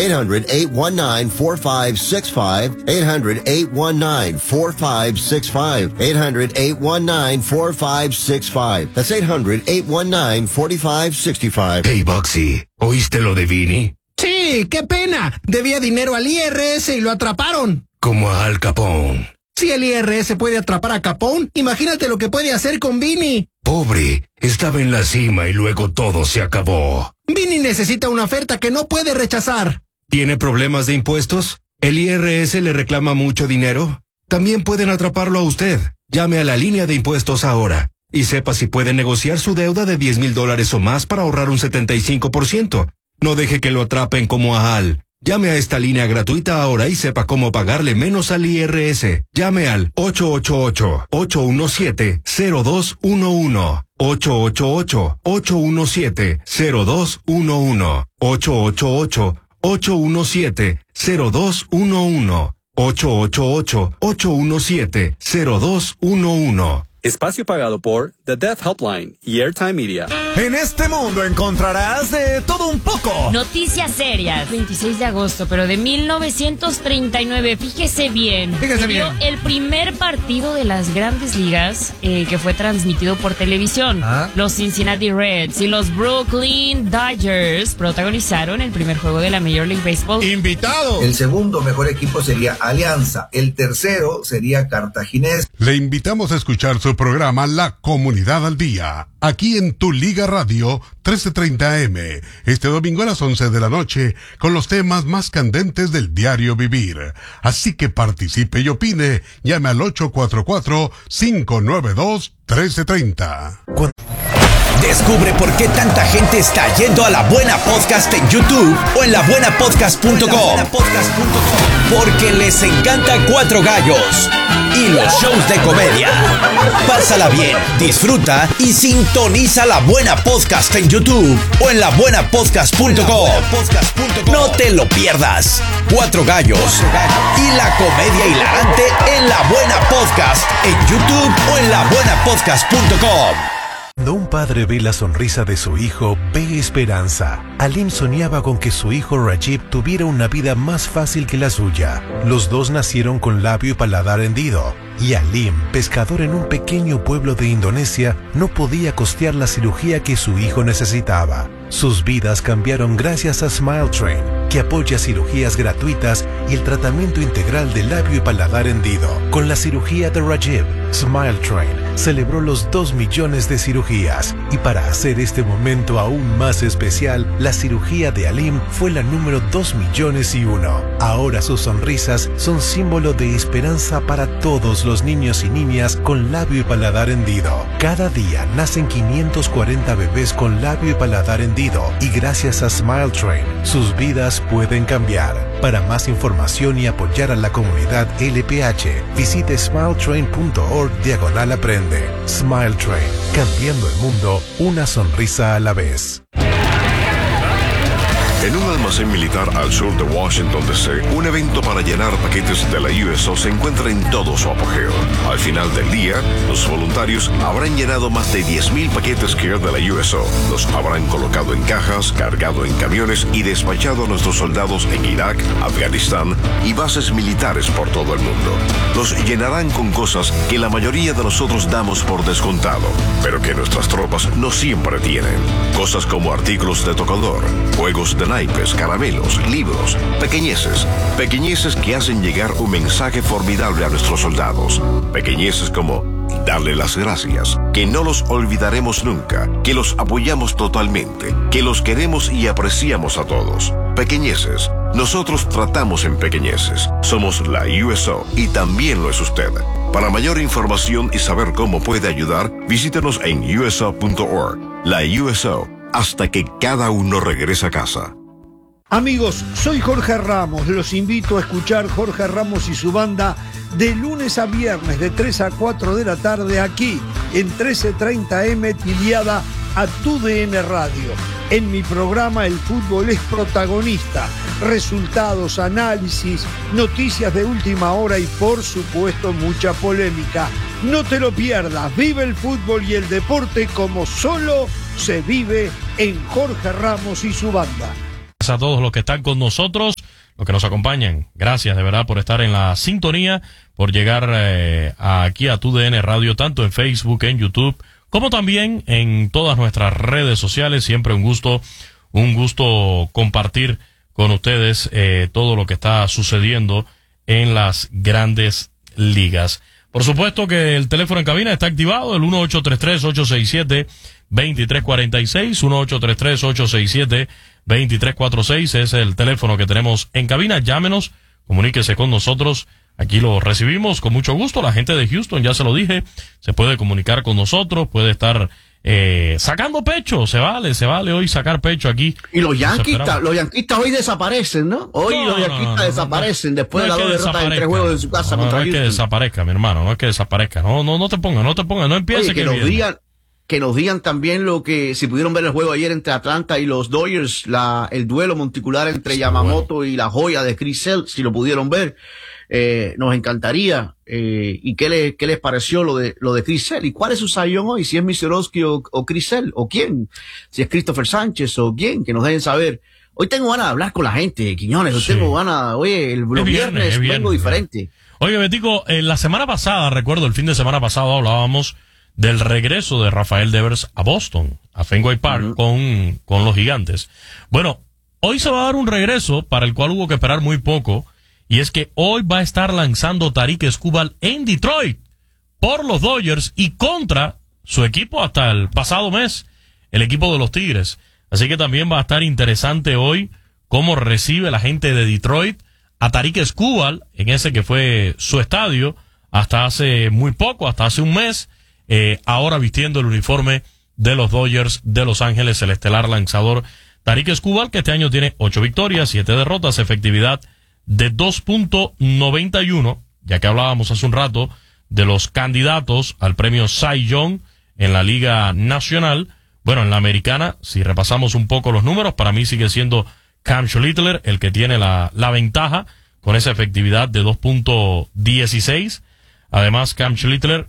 800-819-4565. 800-819-4565. 800-819-4565. That's 800-819-4565. Hey, Bugsy, ¿oíste lo de Vinny? Sí, qué pena. Debía dinero al IRS y lo atraparon. Como a Al Capone. Si el IRS puede atrapar a Capone, imagínate lo que puede hacer con Vinny. Pobre, estaba en la cima y luego todo se acabó. Vinny necesita una oferta que no puede rechazar. ¿Tiene problemas de impuestos? ¿El IRS le reclama mucho dinero? También pueden atraparlo a usted. Llame a la línea de impuestos ahora y sepa si puede negociar su deuda de $10,000 o más para ahorrar un 75%. No deje que lo atrapen como a Al. Llame a esta línea gratuita ahora y sepa cómo pagarle menos al IRS. Llame al 888-817-0211. 888-817-0211. 888-817-0211. 888-817-0211. Espacio pagado por The Death Helpline y Airtime Media. En este mundo encontrarás de todo un poco. Noticias serias. 26 de agosto, pero de 1939. Fíjese bien. Fíjese bien. El primer partido de las Grandes Ligas que fue transmitido por televisión. Los Cincinnati Reds y los Brooklyn Dodgers protagonizaron el primer juego de la Major League Baseball. ¡Invitado! El segundo mejor equipo sería Alianza. El tercero sería Cartaginés. Le invitamos a escuchar su programa La Comunidad al Día, aquí en Tu Liga Radio 1330 AM, este domingo a las 11 de la noche, con los temas más candentes del diario vivir. Así que participe y opine. Llame al 844-592-1330. Descubre por qué tanta gente está yendo a La Buena Podcast en YouTube o en labuenapodcast.com. Porque les encanta Cuatro Gallos y los shows de comedia. Pásala bien, disfruta y sintoniza La Buena Podcast en YouTube o en labuenapodcast.com. No te lo pierdas. Cuatro Gallos y la comedia hilarante en La Buena Podcast en YouTube o en labuenapodcast.com. Cuando un padre ve la sonrisa de su hijo, ve esperanza. Alim soñaba con que su hijo Rajib tuviera una vida más fácil que la suya. Los dos nacieron con labio y paladar hendido. Y Alim, pescador en un pequeño pueblo de Indonesia, no podía costear la cirugía que su hijo necesitaba. Sus vidas cambiaron gracias a Smile Train, que apoya cirugías gratuitas y el tratamiento integral de labio y paladar hendido. Con la cirugía de Rajib, Smile Train celebró los 2 millones de cirugías. Y para hacer este momento aún más especial, la cirugía de Alim fue la número 2.000.001. Ahora sus sonrisas son símbolo de esperanza para todos los niños y niñas con labio y paladar hendido. Cada día nacen 540 bebés con labio y paladar hendido, y gracias a Smile Train, sus vidas pueden cambiar. Para más información y apoyar a la comunidad LPH, visite smiletrain.org/aprende. Smile Train, cambiando el mundo, una sonrisa a la vez. En un almacén militar al sur de Washington, D.C., un evento para llenar paquetes de la USO se encuentra en todo su apogeo. Al final del día, los voluntarios habrán llenado más de 10,000 paquetes Care de la USO. Los habrán colocado en cajas, cargado en camiones y despachado a nuestros soldados en Irak, Afganistán y bases militares por todo el mundo. Los llenarán con cosas que la mayoría de nosotros damos por descontado, pero que nuestras tropas no siempre tienen. Cosas como artículos de tocador, juegos de naipes, caramelos, libros, pequeñeces que hacen llegar un mensaje formidable a nuestros soldados. Pequeñeces como darle las gracias, que no los olvidaremos nunca, que los apoyamos totalmente, que los queremos y apreciamos a todos. Pequeñeces. Nosotros tratamos en pequeñeces. Somos la USO y también lo es usted. Para mayor información y saber cómo puede ayudar, visítenos en uso.org. La USO, hasta que cada uno regrese a casa. Amigos, soy Jorge Ramos. Los invito a escuchar Jorge Ramos y su banda de lunes a viernes de 3 a 4 de la tarde aquí en 1330M tiliada a TUDN Radio. En mi programa el fútbol es protagonista. Resultados, análisis, noticias de última hora y por supuesto mucha polémica. No te lo pierdas. Vive el fútbol y el deporte como solo se vive en Jorge Ramos y su banda. A todos los que están con nosotros, los que nos acompañan, gracias de verdad por estar en la sintonía, por llegar aquí a TUDN Radio, tanto en Facebook, en YouTube, como también en todas nuestras redes sociales. Siempre un gusto compartir con ustedes todo lo que está sucediendo en las grandes ligas. Por supuesto que el teléfono en cabina está activado, el 1833-867-2346, 1833-867-2346 es el teléfono que tenemos en cabina. Llámenos, comuníquese con nosotros, aquí lo recibimos con mucho gusto. La gente de Houston, ya se lo dije, se puede comunicar con nosotros, puede estar sacando pecho, se vale hoy sacar pecho aquí. Y los yanquistas hoy desaparecen, ¿no? Hoy los yanquistas desaparecen después de la dos derrotas en 3 juegos de su casa contra Houston. No es que desaparezca, mi hermano, no es que desaparezca. No te pongas, no empiece. Oye, que nos digan también lo que, si pudieron ver el juego ayer entre Atlanta y los Dodgers, el duelo monticular entre Yamamoto y la joya de Chris Sale, si lo pudieron ver, nos encantaría. ¿Y qué les pareció lo de Chris Sale? ¿Y cuál es su sayón hoy? Si es Miserovsky o Chris Sale, o quién, si es Christopher Sánchez o quién, que nos dejen saber. Hoy tengo ganas de hablar con la gente, Quiñones, hoy tengo ganas, oye, los viernes vengo diferente. Oye, Betico, la semana pasada, recuerdo, el fin de semana pasado hablábamos del regreso de Rafael Devers a Boston, a Fenway Park, con los Gigantes. Bueno, hoy se va a dar un regreso para el cual hubo que esperar muy poco, y es que hoy va a estar lanzando Tarik Skubal en Detroit por los Dodgers y contra su equipo hasta el pasado mes, el equipo de los Tigres. Así que también va a estar interesante hoy cómo recibe la gente de Detroit a Tarik Skubal en ese que fue su estadio hasta hace muy poco, hasta hace un mes. Ahora vistiendo el uniforme de los Dodgers de Los Ángeles, el estelar lanzador Tarik Skubal, que este año tiene 8 victorias, 7 derrotas, efectividad de 2.91, ya que hablábamos hace un rato de los candidatos al premio Cy Young en la Liga Nacional. Bueno, en la Americana, si repasamos un poco los números, para mí sigue siendo Cam Schlittler el que tiene la ventaja con esa efectividad de 2.16. Además, Cam Schlittler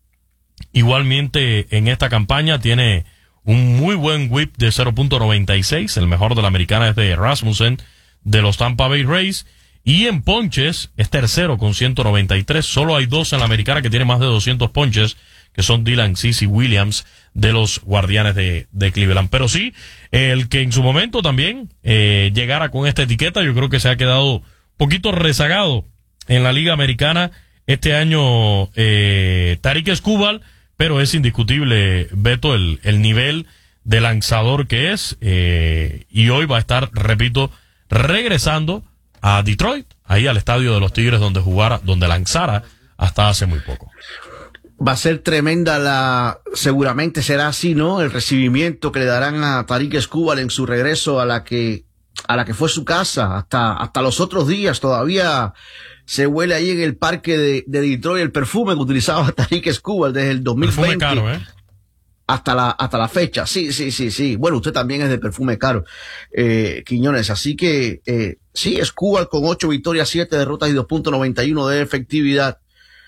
igualmente en esta campaña tiene un muy buen whip de 0.96, el mejor de la Americana es de Rasmussen de los Tampa Bay Rays, y en ponches es tercero con 193, solo hay 2 en la Americana que tiene más de 200 ponches, que son Dylan Cease y Williams de los Guardianes de Cleveland. Pero sí, el que en su momento también llegara con esta etiqueta, yo creo que se ha quedado poquito rezagado en la Liga Americana este año Tarik Skubal, pero es indiscutible, Beto, el nivel de lanzador que es, y hoy va a estar, repito, regresando a Detroit, ahí al estadio de los Tigres donde lanzara hasta hace muy poco. Va a ser tremenda seguramente será así, ¿no? El recibimiento que le darán a Tarik Skubal en su regreso a la que fue su casa, hasta los otros días todavía se huele ahí en el parque de Detroit el perfume que utilizaba Tarik Skubal desde el 2020. Perfume caro, hasta la fecha. Sí. Bueno, usted también es de perfume caro, Quiñones. Así que, sí, Skubal con 8 victorias, 7 derrotas y 2.91 de efectividad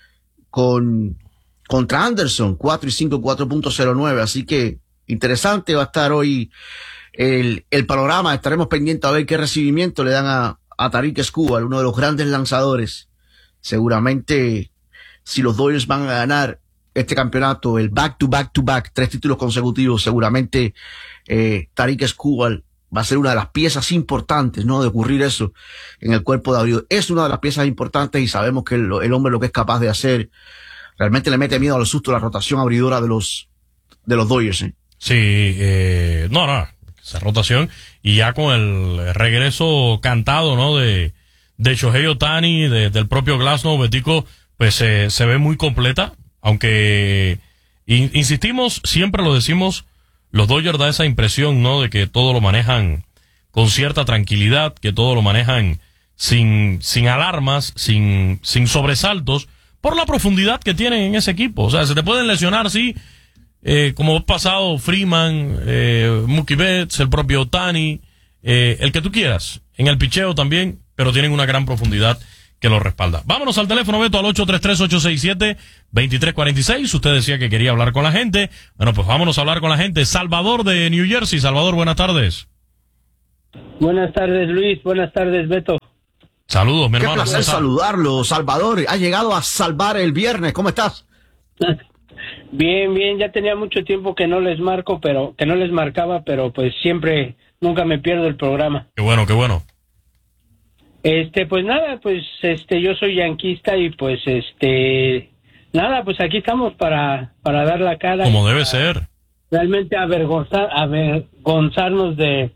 contra Anderson, 4 y 5, 4.09. Así que interesante va a estar hoy el panorama. Estaremos pendientes a ver qué recibimiento le dan a Tarik Skubal, uno de los grandes lanzadores. Seguramente, si los Dodgers van a ganar este campeonato, el back-to-back-to-back, 3 títulos consecutivos, seguramente Tarik Skubal va a ser una de las piezas importantes, ¿no? De ocurrir eso en el cuerpo de abridor. Es una de las piezas importantes y sabemos que el hombre lo que es capaz de hacer, realmente le mete miedo a los sustos la rotación abridora de los Dodgers, Sí, esa rotación, y ya con el regreso cantado, ¿no? De Shohei Ohtani, del propio Glasnow, Betico, pues se ve muy completa, aunque insistimos, siempre lo decimos, los Dodgers da esa impresión, ¿no? De que todo lo manejan con cierta tranquilidad, que todo lo manejan sin alarmas, sin sobresaltos, por la profundidad que tienen en ese equipo. O sea, se te pueden lesionar, sí, como ha pasado Freeman, Mookie Betts, el propio Ohtani, el que tú quieras, en el picheo también, pero tienen una gran profundidad que lo respalda. Vámonos al teléfono, Beto, al 833-867-2346. Usted decía que quería hablar con la gente. Bueno, pues vámonos a hablar con la gente. Salvador de New Jersey. Salvador, buenas tardes. Buenas tardes, Luis. Buenas tardes, Beto. Saludos, mi hermano. Qué placer saludarlo, Salvador. Ha llegado a salvar el viernes. ¿Cómo estás? Bien, bien. Ya tenía mucho tiempo que no les marcaba, pero pues siempre, nunca me pierdo el programa. Qué bueno, qué bueno. Pues nada, pues yo soy yanquista y pues nada, pues aquí estamos para dar la cara. Como debe ser. Realmente avergonzarnos de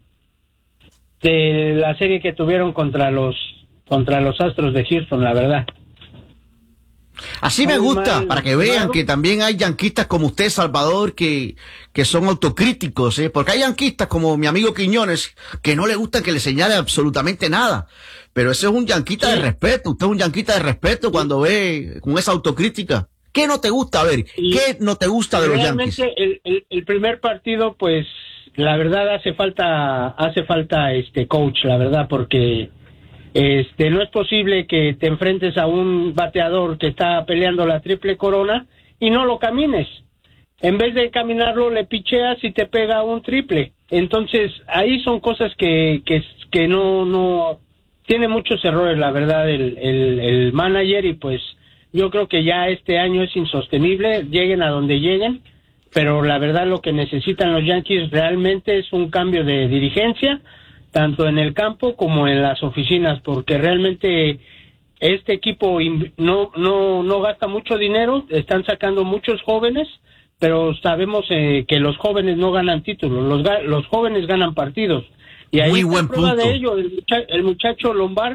la serie que tuvieron contra los Astros de Houston, la verdad. Así me gusta, para que vean que también hay yanquistas como usted, Salvador, que son autocríticos, porque hay yanquistas como mi amigo Quiñones, que no le gusta que le señale absolutamente nada. Pero ese es un yanquista de respeto. Usted es un yanquista de respeto cuando ve con esa autocrítica. ¿Qué no te gusta? A ver, ¿qué no te gusta de los Yankees? El primer partido, pues, la verdad hace falta coach, la verdad, porque no es posible que te enfrentes a un bateador que está peleando la triple corona y no lo camines. En vez de caminarlo, le picheas y te pega un triple. Entonces, ahí son cosas que no tiene muchos errores, la verdad, el manager, y pues yo creo que ya este año es insostenible, lleguen a donde lleguen, pero la verdad lo que necesitan los Yankees realmente es un cambio de dirigencia, tanto en el campo como en las oficinas, porque realmente este equipo no gasta mucho dinero, están sacando muchos jóvenes, pero sabemos que los jóvenes no ganan títulos, los jóvenes ganan partidos. Y ahí muy buen prueba punto de ello, el muchacho Lombard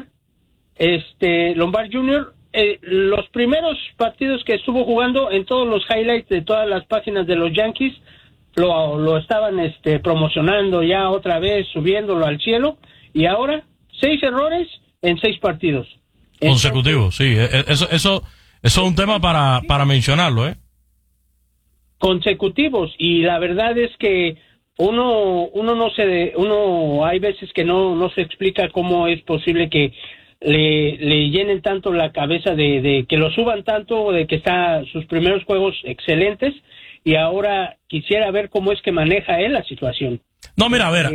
Jr., los primeros partidos que estuvo jugando, en todos los highlights de todas las páginas de los Yankees, lo estaban promocionando ya otra vez, subiéndolo al cielo, y ahora 6 errores en 6 partidos. Consecutivos, sí, eso es un tema para mencionarlo, Consecutivos, y la verdad es que uno hay veces que no se explica cómo es posible que le llenen tanto la cabeza de que lo suban tanto, de que está sus primeros juegos excelentes, y ahora quisiera ver cómo es que maneja él la situación. No, mira, a ver,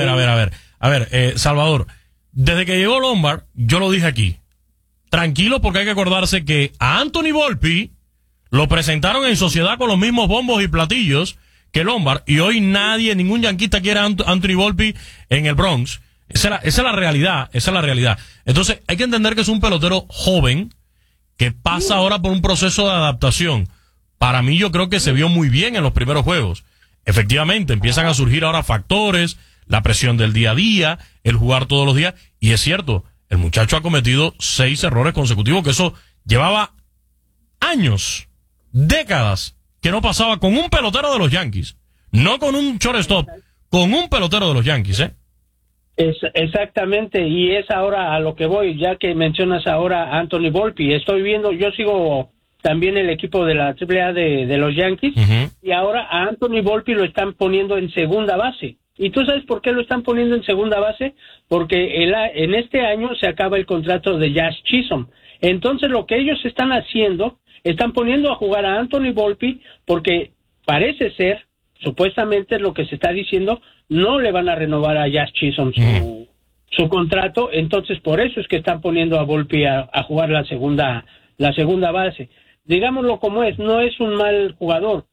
Salvador, desde que llegó Lombard, yo lo dije aquí, tranquilo, porque hay que acordarse que a Anthony Volpi lo presentaron en sociedad con los mismos bombos y platillos que Lombard, y hoy ningún yanquista quiere a Anthony Volpi en el Bronx. Esa es la realidad. Entonces, hay que entender que es un pelotero joven que pasa ahora por un proceso de adaptación. Para mí, yo creo que se vio muy bien en los primeros juegos. Efectivamente, empiezan a surgir ahora factores, la presión del día a día, el jugar todos los días, y es cierto, el muchacho ha cometido 6 errores consecutivos, que eso llevaba años, décadas, que no pasaba con un pelotero de los Yankees, no con un shortstop, con un pelotero de los Yankees, Exactamente, y es ahora a lo que voy, ya que mencionas ahora a Anthony Volpi. Yo sigo también el equipo de la AAA de los Yankees, y ahora a Anthony Volpi lo están poniendo en segunda base. ¿Y tú sabes por qué lo están poniendo en segunda base? Porque en este año se acaba el contrato de Jazz Chisholm. Entonces lo que ellos están haciendo, están poniendo a jugar a Anthony Volpi, porque parece ser, supuestamente lo que se está diciendo, no le van a renovar a Jazz Chisholm su contrato, entonces por eso es que están poniendo a Volpi a jugar la segunda base. Digámoslo como es, no es un mal jugador.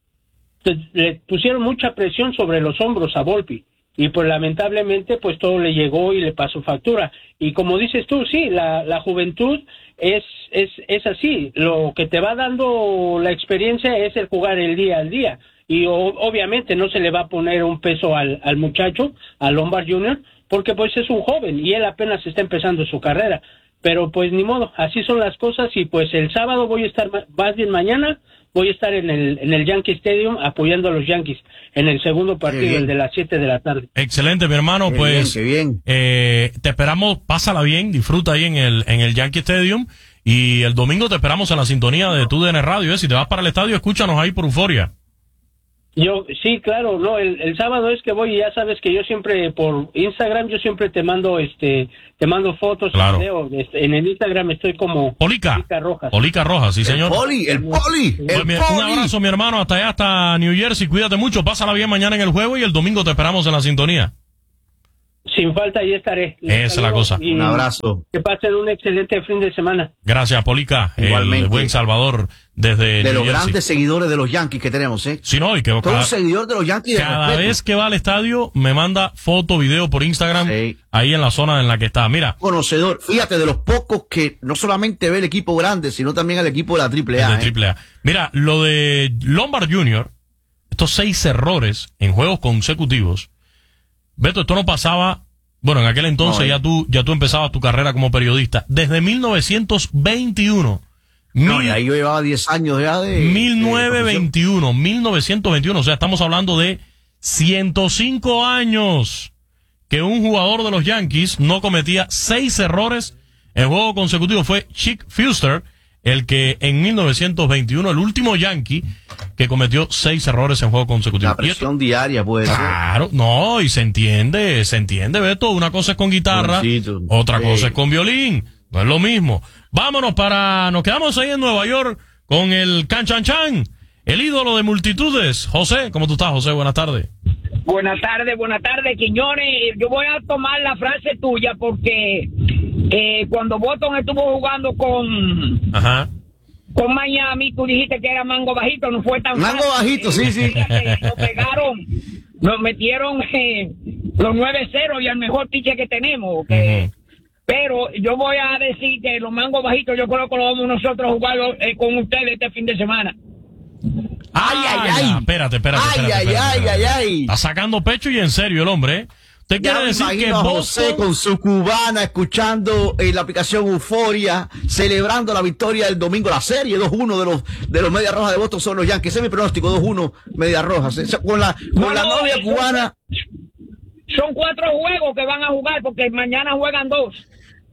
Le pusieron mucha presión sobre los hombros a Volpi, y pues lamentablemente pues todo le llegó y le pasó factura. Y como dices tú, sí, la juventud es así, lo que te va dando la experiencia es el jugar el día al día, y obviamente no se le va a poner un peso al muchacho, a Lombard Jr., porque pues es un joven y él apenas está empezando su carrera. Pero pues ni modo, así son las cosas y pues el sábado voy a estar, más bien mañana, voy a estar en el Yankee Stadium apoyando a los Yankees en el segundo partido, el de las 7 de la tarde. Excelente, mi hermano, pues qué bien. Te esperamos, pásala bien, disfruta ahí en el Yankee Stadium y el domingo te esperamos en la sintonía de TUDN Radio. Si te vas para el estadio, escúchanos ahí por Euforia. Sí, claro, no, el sábado es que voy y ya sabes que yo siempre por Instagram, yo siempre te mando fotos, claro. Video, en el Instagram estoy como Polica Rojas, sí señor. El Poli. Un abrazo, mi hermano, hasta allá, hasta New Jersey, cuídate mucho, pásala bien mañana en el juego y el domingo te esperamos en la sintonía. Sin falta, ahí estaré. Esa es la cosa. Un abrazo. Que pasen un excelente fin de semana. Gracias, Polica. Igualmente. El buen Salvador desde de New los Jersey. Grandes seguidores de los Yankees que tenemos, Sí, no, y que todo un seguidor de los Yankees. Cada vez que va al estadio me manda foto, video por Instagram, ahí en la zona en la que está. Mira. Conocedor, fíjate, de los pocos que no solamente ve el equipo grande, sino también el equipo de la AAA. AAA. Mira, lo de Lombard Jr., estos 6 errores en juegos consecutivos. Beto, esto no pasaba. Bueno, en aquel entonces ya tú empezabas tu carrera como periodista. Desde 1921. Y ahí yo llevaba 10 años ya de... 1921. O sea, estamos hablando de 105 años que un jugador de los Yankees no cometía 6 errores en juego consecutivo. Fue Chick Fuster, el que en 1921, el último Yankee que cometió 6 errores en juego consecutivo. La presión diaria puede ser. Claro, no, y se entiende, Beto. Una cosa es con guitarra, otra cosa es con violín. No es lo mismo. Vámonos nos quedamos ahí en Nueva York con el Can Chan Chan, el ídolo de multitudes. José, ¿cómo tú estás, José? Buenas tardes. Buenas tardes, Quiñones. Yo voy a tomar la frase tuya porque cuando Boston estuvo jugando con Miami, tú dijiste que era mango bajito, no fue tan mango fácil. Bajito, sí. Nos pegaron, nos metieron los 9-0 y el mejor pitcher que tenemos. Pero yo voy a decir que los mangos bajitos yo creo que lo vamos nosotros a jugar con ustedes este fin de semana. Ay. Espérate. Está sacando pecho y en serio el hombre, ¿eh? ¿Usted quiere decir que a José con su cubana escuchando la aplicación Euforia, celebrando la victoria del domingo, la serie 2-1 de los Medias Rojas de Boston son los Yankees? Ese es mi pronóstico, 2-1 Medias Rojas. Con la novia cubana. Son 4 juegos que van a jugar porque mañana juegan 2.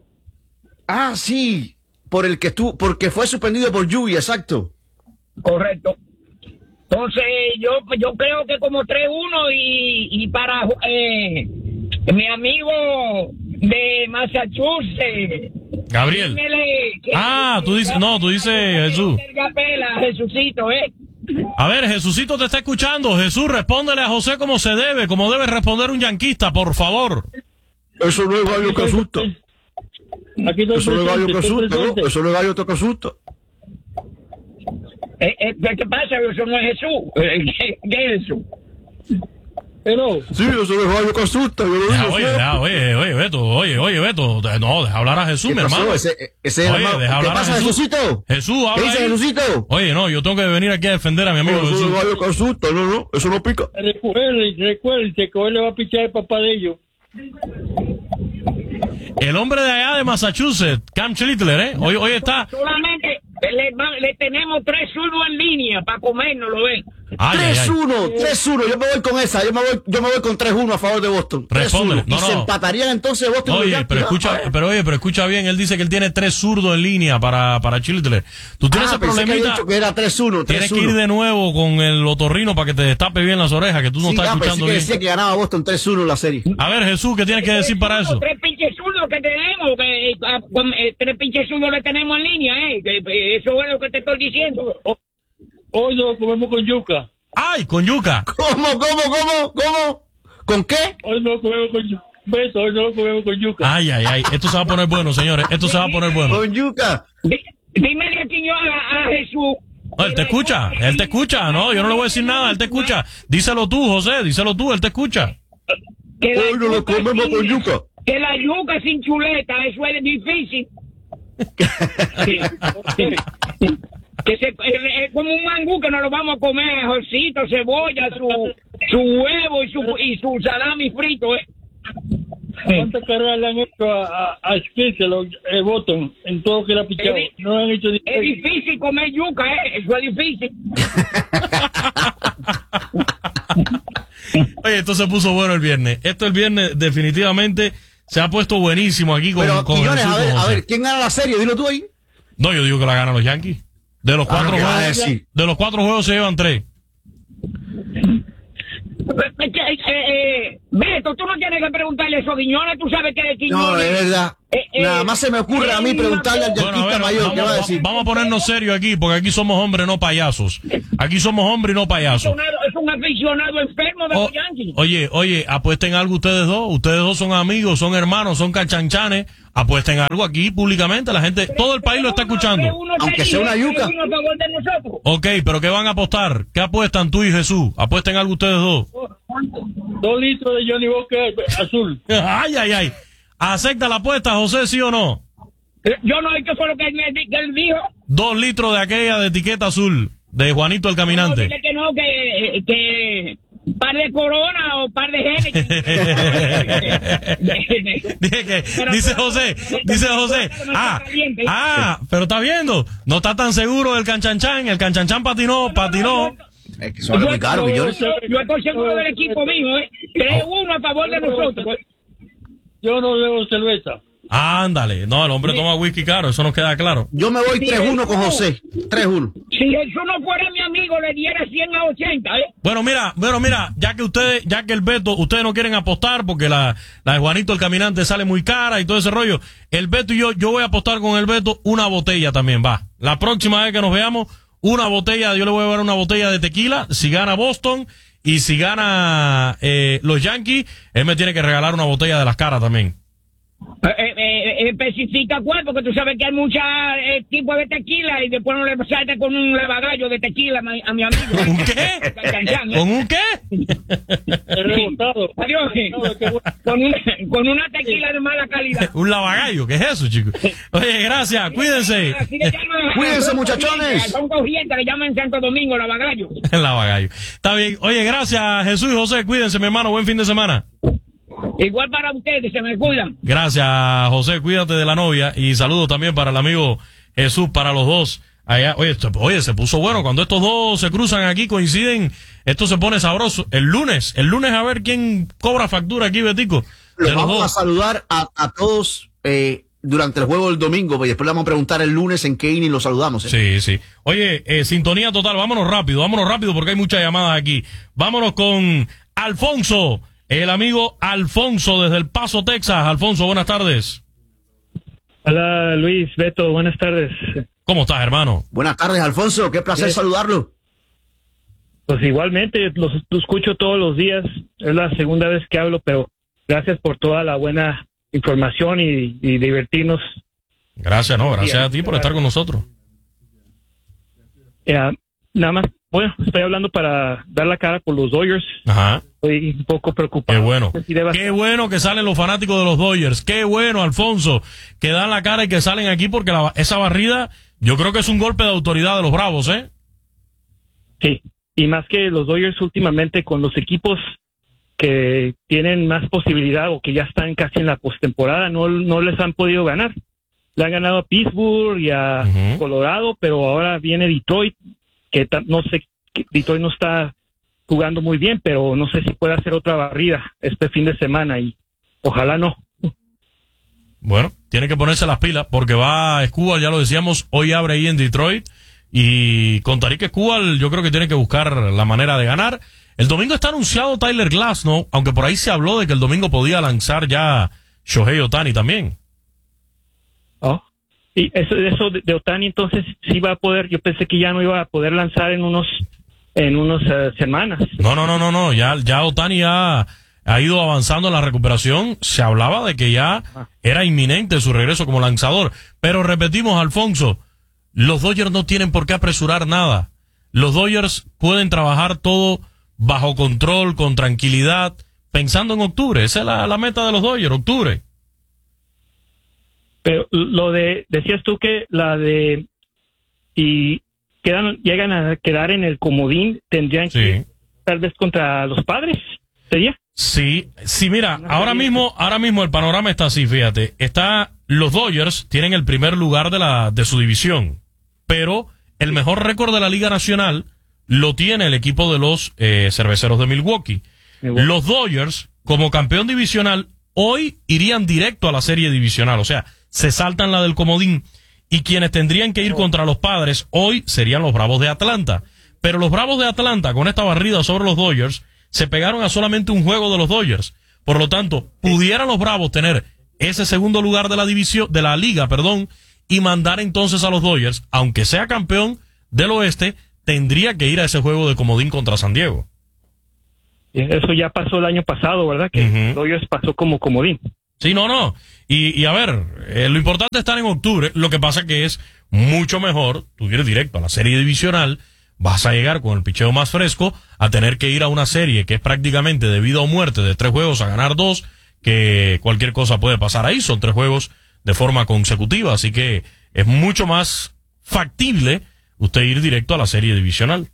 Sí, porque fue suspendido por lluvia, exacto. Correcto. Entonces, yo creo que como 3-1 y para mi amigo de Massachusetts, Gabriel. Tú dices Jesús. Jesucito, A ver, Jesucito te está escuchando. Jesús, respóndele a José como se debe, como debe responder un yanquista, por favor. Eso no es gallo que asusta. Eso no es gallo que asusta, ¿no? Eso no es gallo que asusta. ¿Qué pasa? Eso no es Jesús. ¿Qué es Jesús? Pero... Sí, eso no es gallo que asusta. Oye, Beto. No, deja hablar a Jesús, mi hermano. ¿Qué pasa, Jesucito? Jesús, habla. ¿Qué dice Jesucito? Oye, no, yo tengo que venir aquí a defender a mi amigo Jesús. Eso no es gallo que asusta, no, eso no pica. Recuerden que hoy le va a pichar el papá de ellos. El hombre de allá de Massachusetts, Cam Schlittler, hoy está... Solamente le tenemos 3 zurdos en línea para comernos, ¿lo ven? 3-1, yo me voy con esa, yo me voy con 3-1 a favor de Boston. Respóndele. Y se empatarían entonces Boston. Pero escucha bien, él dice que él tiene 3 zurdos en línea para Schlittler. Tú tienes ese problemita. Que era 3-1. Tienes que ir de nuevo con el otorrino para que te destape bien las orejas, que tú no estás escuchando bien. Decía que ganaba Boston 3-1 la serie. A ver, Jesús, ¿qué tienes que decir para eso? 3 pinches zurdos que tenemos, 3 pinches zurdos le tenemos en línea, eso es lo que te estoy diciendo. Hoy lo comemos con yuca. ¡Ay, con yuca! ¿Cómo? ¿Con qué? Hoy no lo comemos con yuca. Hoy no lo comemos con yuca. Ay. Esto se va a poner bueno, señores. Esto se va a poner bueno. Con yuca. Dímele a Jesús. No, él te escucha. No, yo no le voy a decir nada. Él te escucha. Díselo tú, José. Él te escucha. Hoy no lo comemos con yuca. Que la yuca sin chuleta, eso es difícil. es como un mangú que nos lo vamos a comer, ajorcito, cebolla, su huevo y su salami frito, ¿Cuántas carreras le han hecho a Spencer, Button, en todo lo que le ha pichado? No han hecho es difícil comer yuca, eso es difícil. Oye, esto se puso bueno el viernes. El viernes definitivamente se ha puesto buenísimo aquí con Quiñones, a ver, ¿quién gana la serie? Dilo tú ahí. No, yo digo que la ganan los Yankees. De los 4 juegos se llevan 3. Beto, tú no tienes que preguntarle eso a Quiñones, tú sabes que de Quiñones... No, es verdad. Nada más se me ocurre a mí preguntarle al yanquista mayor. ¿Qué va a decir? Vamos a ponernos serios aquí, porque aquí somos hombres, no payasos. Aquí somos hombres y no payasos. Es un aficionado enfermo de los Yankees. Oye, apuesten algo ustedes dos. Ustedes dos son amigos, son hermanos, son canchanchanes. Apuesten algo aquí públicamente. La gente, todo el país lo está escuchando. Aunque sea una yuca. Ok, pero ¿qué van a apostar? ¿Qué apuestan tú y Jesús? Apuesten algo ustedes dos. 2 litros de Johnny Walker azul. Ay. ¿Acepta la apuesta, José, sí o no? Yo no, ¿qué fue lo que él dijo? 2 litros de aquella de etiqueta azul, de Juanito el Caminante. No, dile que no, que par de Corona o par de Henneken. Dice José, pero está viendo, no está tan seguro del canchanchan, el canchanchan patinó. Es que son muy caros, Quiñones. Yo estoy seguro del equipo mío, 3-1 a favor de nosotros. Yo no bebo cerveza. Ándale, no, el hombre toma whisky caro, eso nos queda claro. Yo me voy 3-1 con José, 3-1. Si eso no fuera mi amigo, le diera 100-80, Bueno, mira, ya que el Beto, ustedes no quieren apostar porque la de Juanito el Caminante sale muy cara y todo ese rollo. El Beto y yo voy a apostar con el Beto una botella también, va. La próxima vez que nos veamos, una botella, yo le voy a dar una botella de tequila, si gana Boston y si gana los Yankees, él me tiene que regalar una botella de las caras también. Especifica cuál, porque tú sabes que hay muchos tipos de tequila y después no le salta con un lavagallo de tequila a mi amigo. ¿Un qué? ¿Con un qué? Adiós. Con una tequila de mala calidad. Un lavagallo, ¿qué es eso, chicos? Oye, gracias, cuídense. Cuídense, muchachones. Son corrientes, le llaman en Santo Domingo lavagallo. Lavagallo. Está bien. Oye, gracias, Jesús y José. Cuídense, mi hermano. Buen fin de semana. Igual para ustedes, se me cuidan. Gracias, José, cuídate de la novia y saludos también para el amigo Jesús, para los dos. Allá, oye, se puso bueno cuando estos dos se cruzan aquí, coinciden, esto se pone sabroso. El lunes a ver quién cobra factura aquí, Betico. Los vamos a saludar a todos durante el juego del domingo, y después le vamos a preguntar el lunes en qué inning los saludamos. Sí. Oye, sintonía total, vámonos rápido porque hay muchas llamadas aquí. Vámonos con Alfonso. El amigo Alfonso desde El Paso, Texas. Alfonso, buenas tardes. Hola, Luis, Beto, buenas tardes. ¿Cómo estás, hermano? Buenas tardes, Alfonso. Qué placer saludarlo. Pues igualmente, los escucho todos los días. Es la segunda vez que hablo, pero gracias por toda la buena información y divertirnos. Gracias a ti por estar con nosotros. Nada más, bueno, estoy hablando para dar la cara por los Dodgers. Ajá. Estoy un poco preocupado. Qué bueno. Qué bueno que salen los fanáticos de los Dodgers. Qué bueno, Alfonso, que dan la cara y que salen aquí porque esa barrida, yo creo que es un golpe de autoridad de los Bravos, ¿eh? Sí, y más que los Dodgers últimamente con los equipos que tienen más posibilidad o que ya están casi en la postemporada, no les han podido ganar. Le han ganado a Pittsburgh y a Colorado, pero ahora viene Detroit, que no sé, Detroit no está jugando muy bien, pero no sé si puede hacer otra barrida este fin de semana y ojalá no. Bueno, tiene que ponerse las pilas porque va Escobar, ya lo decíamos, hoy abre ahí en Detroit y con Tarik Escobar yo creo que tiene que buscar la manera de ganar. El domingo está anunciado Tyler Glasnow, aunque por ahí se habló de que el domingo podía lanzar ya Shohei Ohtani también. Oh. Y eso de Ohtani entonces sí va a poder, yo pensé que ya no iba a poder lanzar en unas semanas. No, ya Ohtani ha ido avanzando en la recuperación, se hablaba de que ya era inminente su regreso como lanzador, pero repetimos, Alfonso, los Dodgers no tienen por qué apresurar nada, los Dodgers pueden trabajar todo bajo control, con tranquilidad, pensando en octubre, esa es la meta de los Dodgers, octubre. Pero decías tú que que llegan a quedar en el comodín, tendrían que tal vez contra los Padres, ¿sería? Sí, mira, ahora mismo el panorama está así, fíjate. Los Dodgers tienen el primer lugar de su división, pero el mejor récord de la Liga Nacional lo tiene el equipo de los Cerveceros de Milwaukee. Los Dodgers, como campeón divisional, hoy irían directo a la serie divisional, o sea, se saltan la del comodín, y quienes tendrían que ir contra los Padres hoy serían los Bravos de Atlanta. Pero los Bravos de Atlanta, con esta barrida sobre los Dodgers, se pegaron a solamente un juego de los Dodgers. Por lo tanto, pudieran los Bravos tener ese segundo lugar de la liga, y mandar entonces a los Dodgers, aunque sea campeón del oeste, tendría que ir a ese juego de comodín contra San Diego. Eso ya pasó el año pasado, ¿verdad? Que Dodgers pasó como comodín. Sí, no. Y a ver, lo importante es estar en octubre. Lo que pasa que es mucho mejor tú ir directo a la serie divisional. Vas a llegar con el picheo más fresco a tener que ir a una serie que es prácticamente de vida o muerte, de 3 juegos a ganar 2, que cualquier cosa puede pasar ahí. Son 3 juegos de forma consecutiva, así que es mucho más factible usted ir directo a la serie divisional.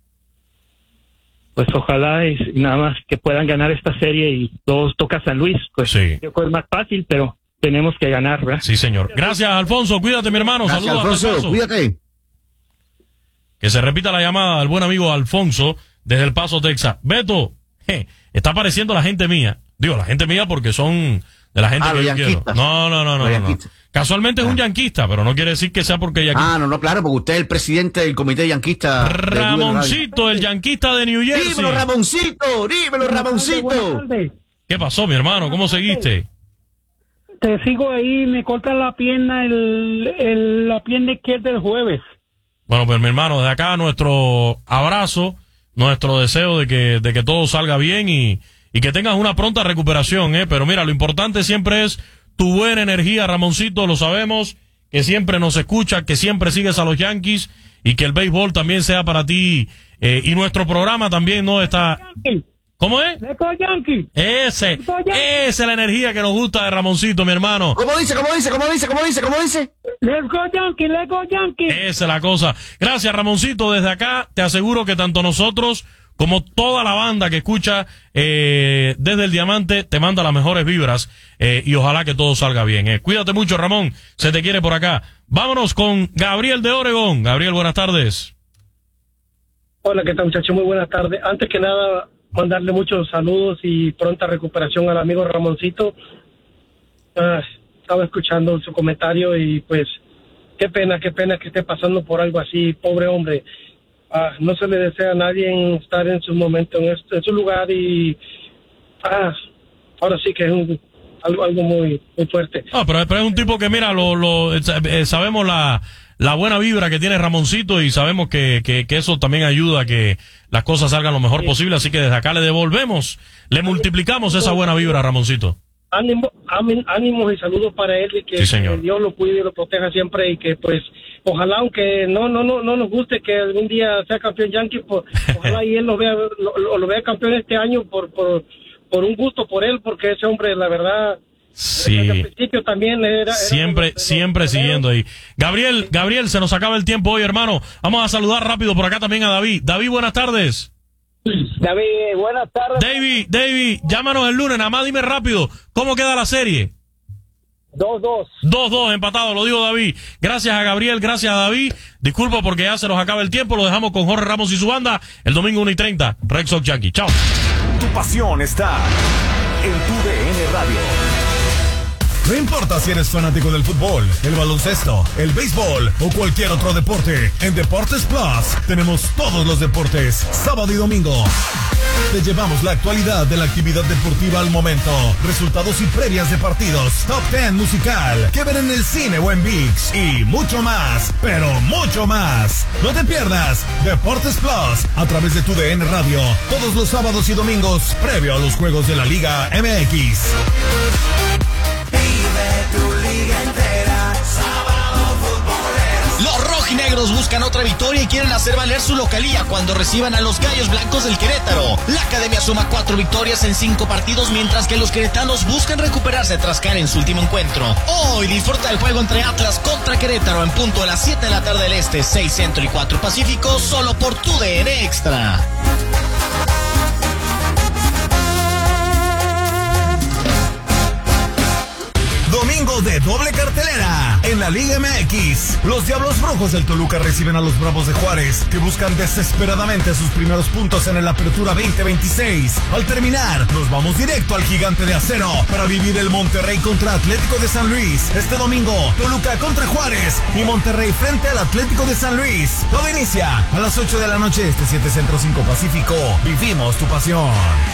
Pues ojalá y nada más que puedan ganar esta serie y todos toca San Luis. Pues sí. Yo creo que es más fácil, pero tenemos que ganar, ¿verdad? Sí, señor. Gracias, Alfonso. Cuídate, mi hermano. Gracias, saludos. Alfonso. Cuídate. Que se repita la llamada al buen amigo Alfonso desde El Paso, Texas. Beto, está apareciendo la gente mía. Digo, la gente mía porque son de la gente que yo quiero. No. Casualmente es un yanquista, pero no quiere decir que sea porque yanquista. No, claro, porque usted es el presidente del comité yanquista. Ramoncito, el yanquista de New Jersey. Dímelo, Ramoncito. ¿Qué pasó, mi hermano? ¿Cómo seguiste? Te sigo ahí, me corta la pierna, la pierna izquierda el jueves. Bueno, pues mi hermano, de acá nuestro abrazo, nuestro deseo de que todo salga bien y que tengas una pronta recuperación, Pero mira, lo importante siempre es tu buena energía, Ramoncito, lo sabemos, que siempre nos escucha, que siempre sigues a los Yankees y que el béisbol también sea para ti, y nuestro programa también no está... ¿Cómo es? Let's go Yankee. Esa es la energía que nos gusta de Ramoncito, mi hermano. ¿Cómo dice? Let's go Yankee. Esa es la cosa. Gracias, Ramoncito. Desde acá te aseguro que tanto nosotros como toda la banda que escucha desde el Diamante te manda las mejores vibras, y ojalá que todo salga bien. Cuídate mucho, Ramón. Se te quiere por acá. Vámonos con Gabriel de Oregón. Gabriel, buenas tardes. Hola, ¿qué tal, muchachos? Muy buenas tardes. Antes que nada, mandarle muchos saludos y pronta recuperación al amigo Ramoncito. Estaba escuchando su comentario y pues qué pena que esté pasando por algo así, pobre hombre. No se le desea a nadie estar en su momento, en su lugar, y ahora sí que es algo muy fuerte. Pero es un tipo que, mira, sabemos la buena vibra que tiene Ramoncito y sabemos que eso también ayuda a que las cosas salgan lo mejor posible, así que desde acá le devolvemos, le multiplicamos esa buena vibra a Ramoncito. Ánimo y saludos para él, y que Dios lo cuide y lo proteja siempre, y que pues ojalá, aunque no nos guste que algún día sea campeón Yankee, pues, ojalá y él lo vea campeón este año por un gusto por él, porque ese hombre, la verdad, sí, al principio también era siempre siguiendo ahí. Gabriel, se nos acaba el tiempo hoy, hermano. Vamos a saludar rápido por acá también a David. David, buenas tardes. David, buenas tardes. David, llámanos el lunes, nada más dime rápido, ¿cómo queda la serie? 2-2. 2-2, empatado, lo digo David. Gracias a Gabriel, gracias a David. Disculpa porque ya se nos acaba el tiempo, lo dejamos con Jorge Ramos y su banda el domingo 1:30, Red Sox Yankee. Chao. Tu pasión está en tu DN Radio. No importa si eres fanático del fútbol, el baloncesto, el béisbol o cualquier otro deporte, en Deportes Plus tenemos todos los deportes, sábado y domingo. Te llevamos la actualidad de la actividad deportiva al momento, resultados y previas de partidos, top 10 musical, que ver en el cine o en ViX y mucho más, pero mucho más. No te pierdas Deportes Plus a través de tu DN Radio, todos los sábados y domingos, previo a los juegos de la Liga MX. Los rojinegros Rayados buscan otra victoria y quieren hacer valer su localía cuando reciban a los Gallos Blancos del Querétaro. La Academia suma 4 victorias en 5 partidos, mientras que los queretanos buscan recuperarse tras caer en su último encuentro. Hoy disfruta el juego entre Atlas contra Querétaro en punto de las 7 de la tarde del Este, 6 Centro y 4 Pacífico, solo por TUDN Extra. Domingo de doble cartelera en la Liga MX. Los Diablos Rojos del Toluca reciben a los Bravos de Juárez, que buscan desesperadamente sus primeros puntos en el Apertura 2026. Al terminar, nos vamos directo al Gigante de Acero para vivir el Monterrey contra Atlético de San Luis. Este domingo, Toluca contra Juárez y Monterrey frente al Atlético de San Luis. Todo inicia a las 8 de la noche, 7 Centro, 5 Pacífico. Vivimos tu pasión.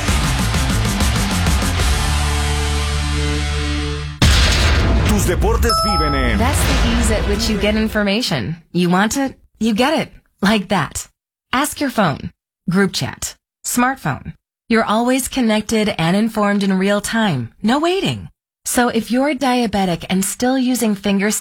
Tus deportes viven en... That's the ease at which you get information. You want it, you get it. Like that. Ask your phone. Group chat. Smartphone. You're always connected and informed in real time. No waiting. So if you're diabetic and still using finger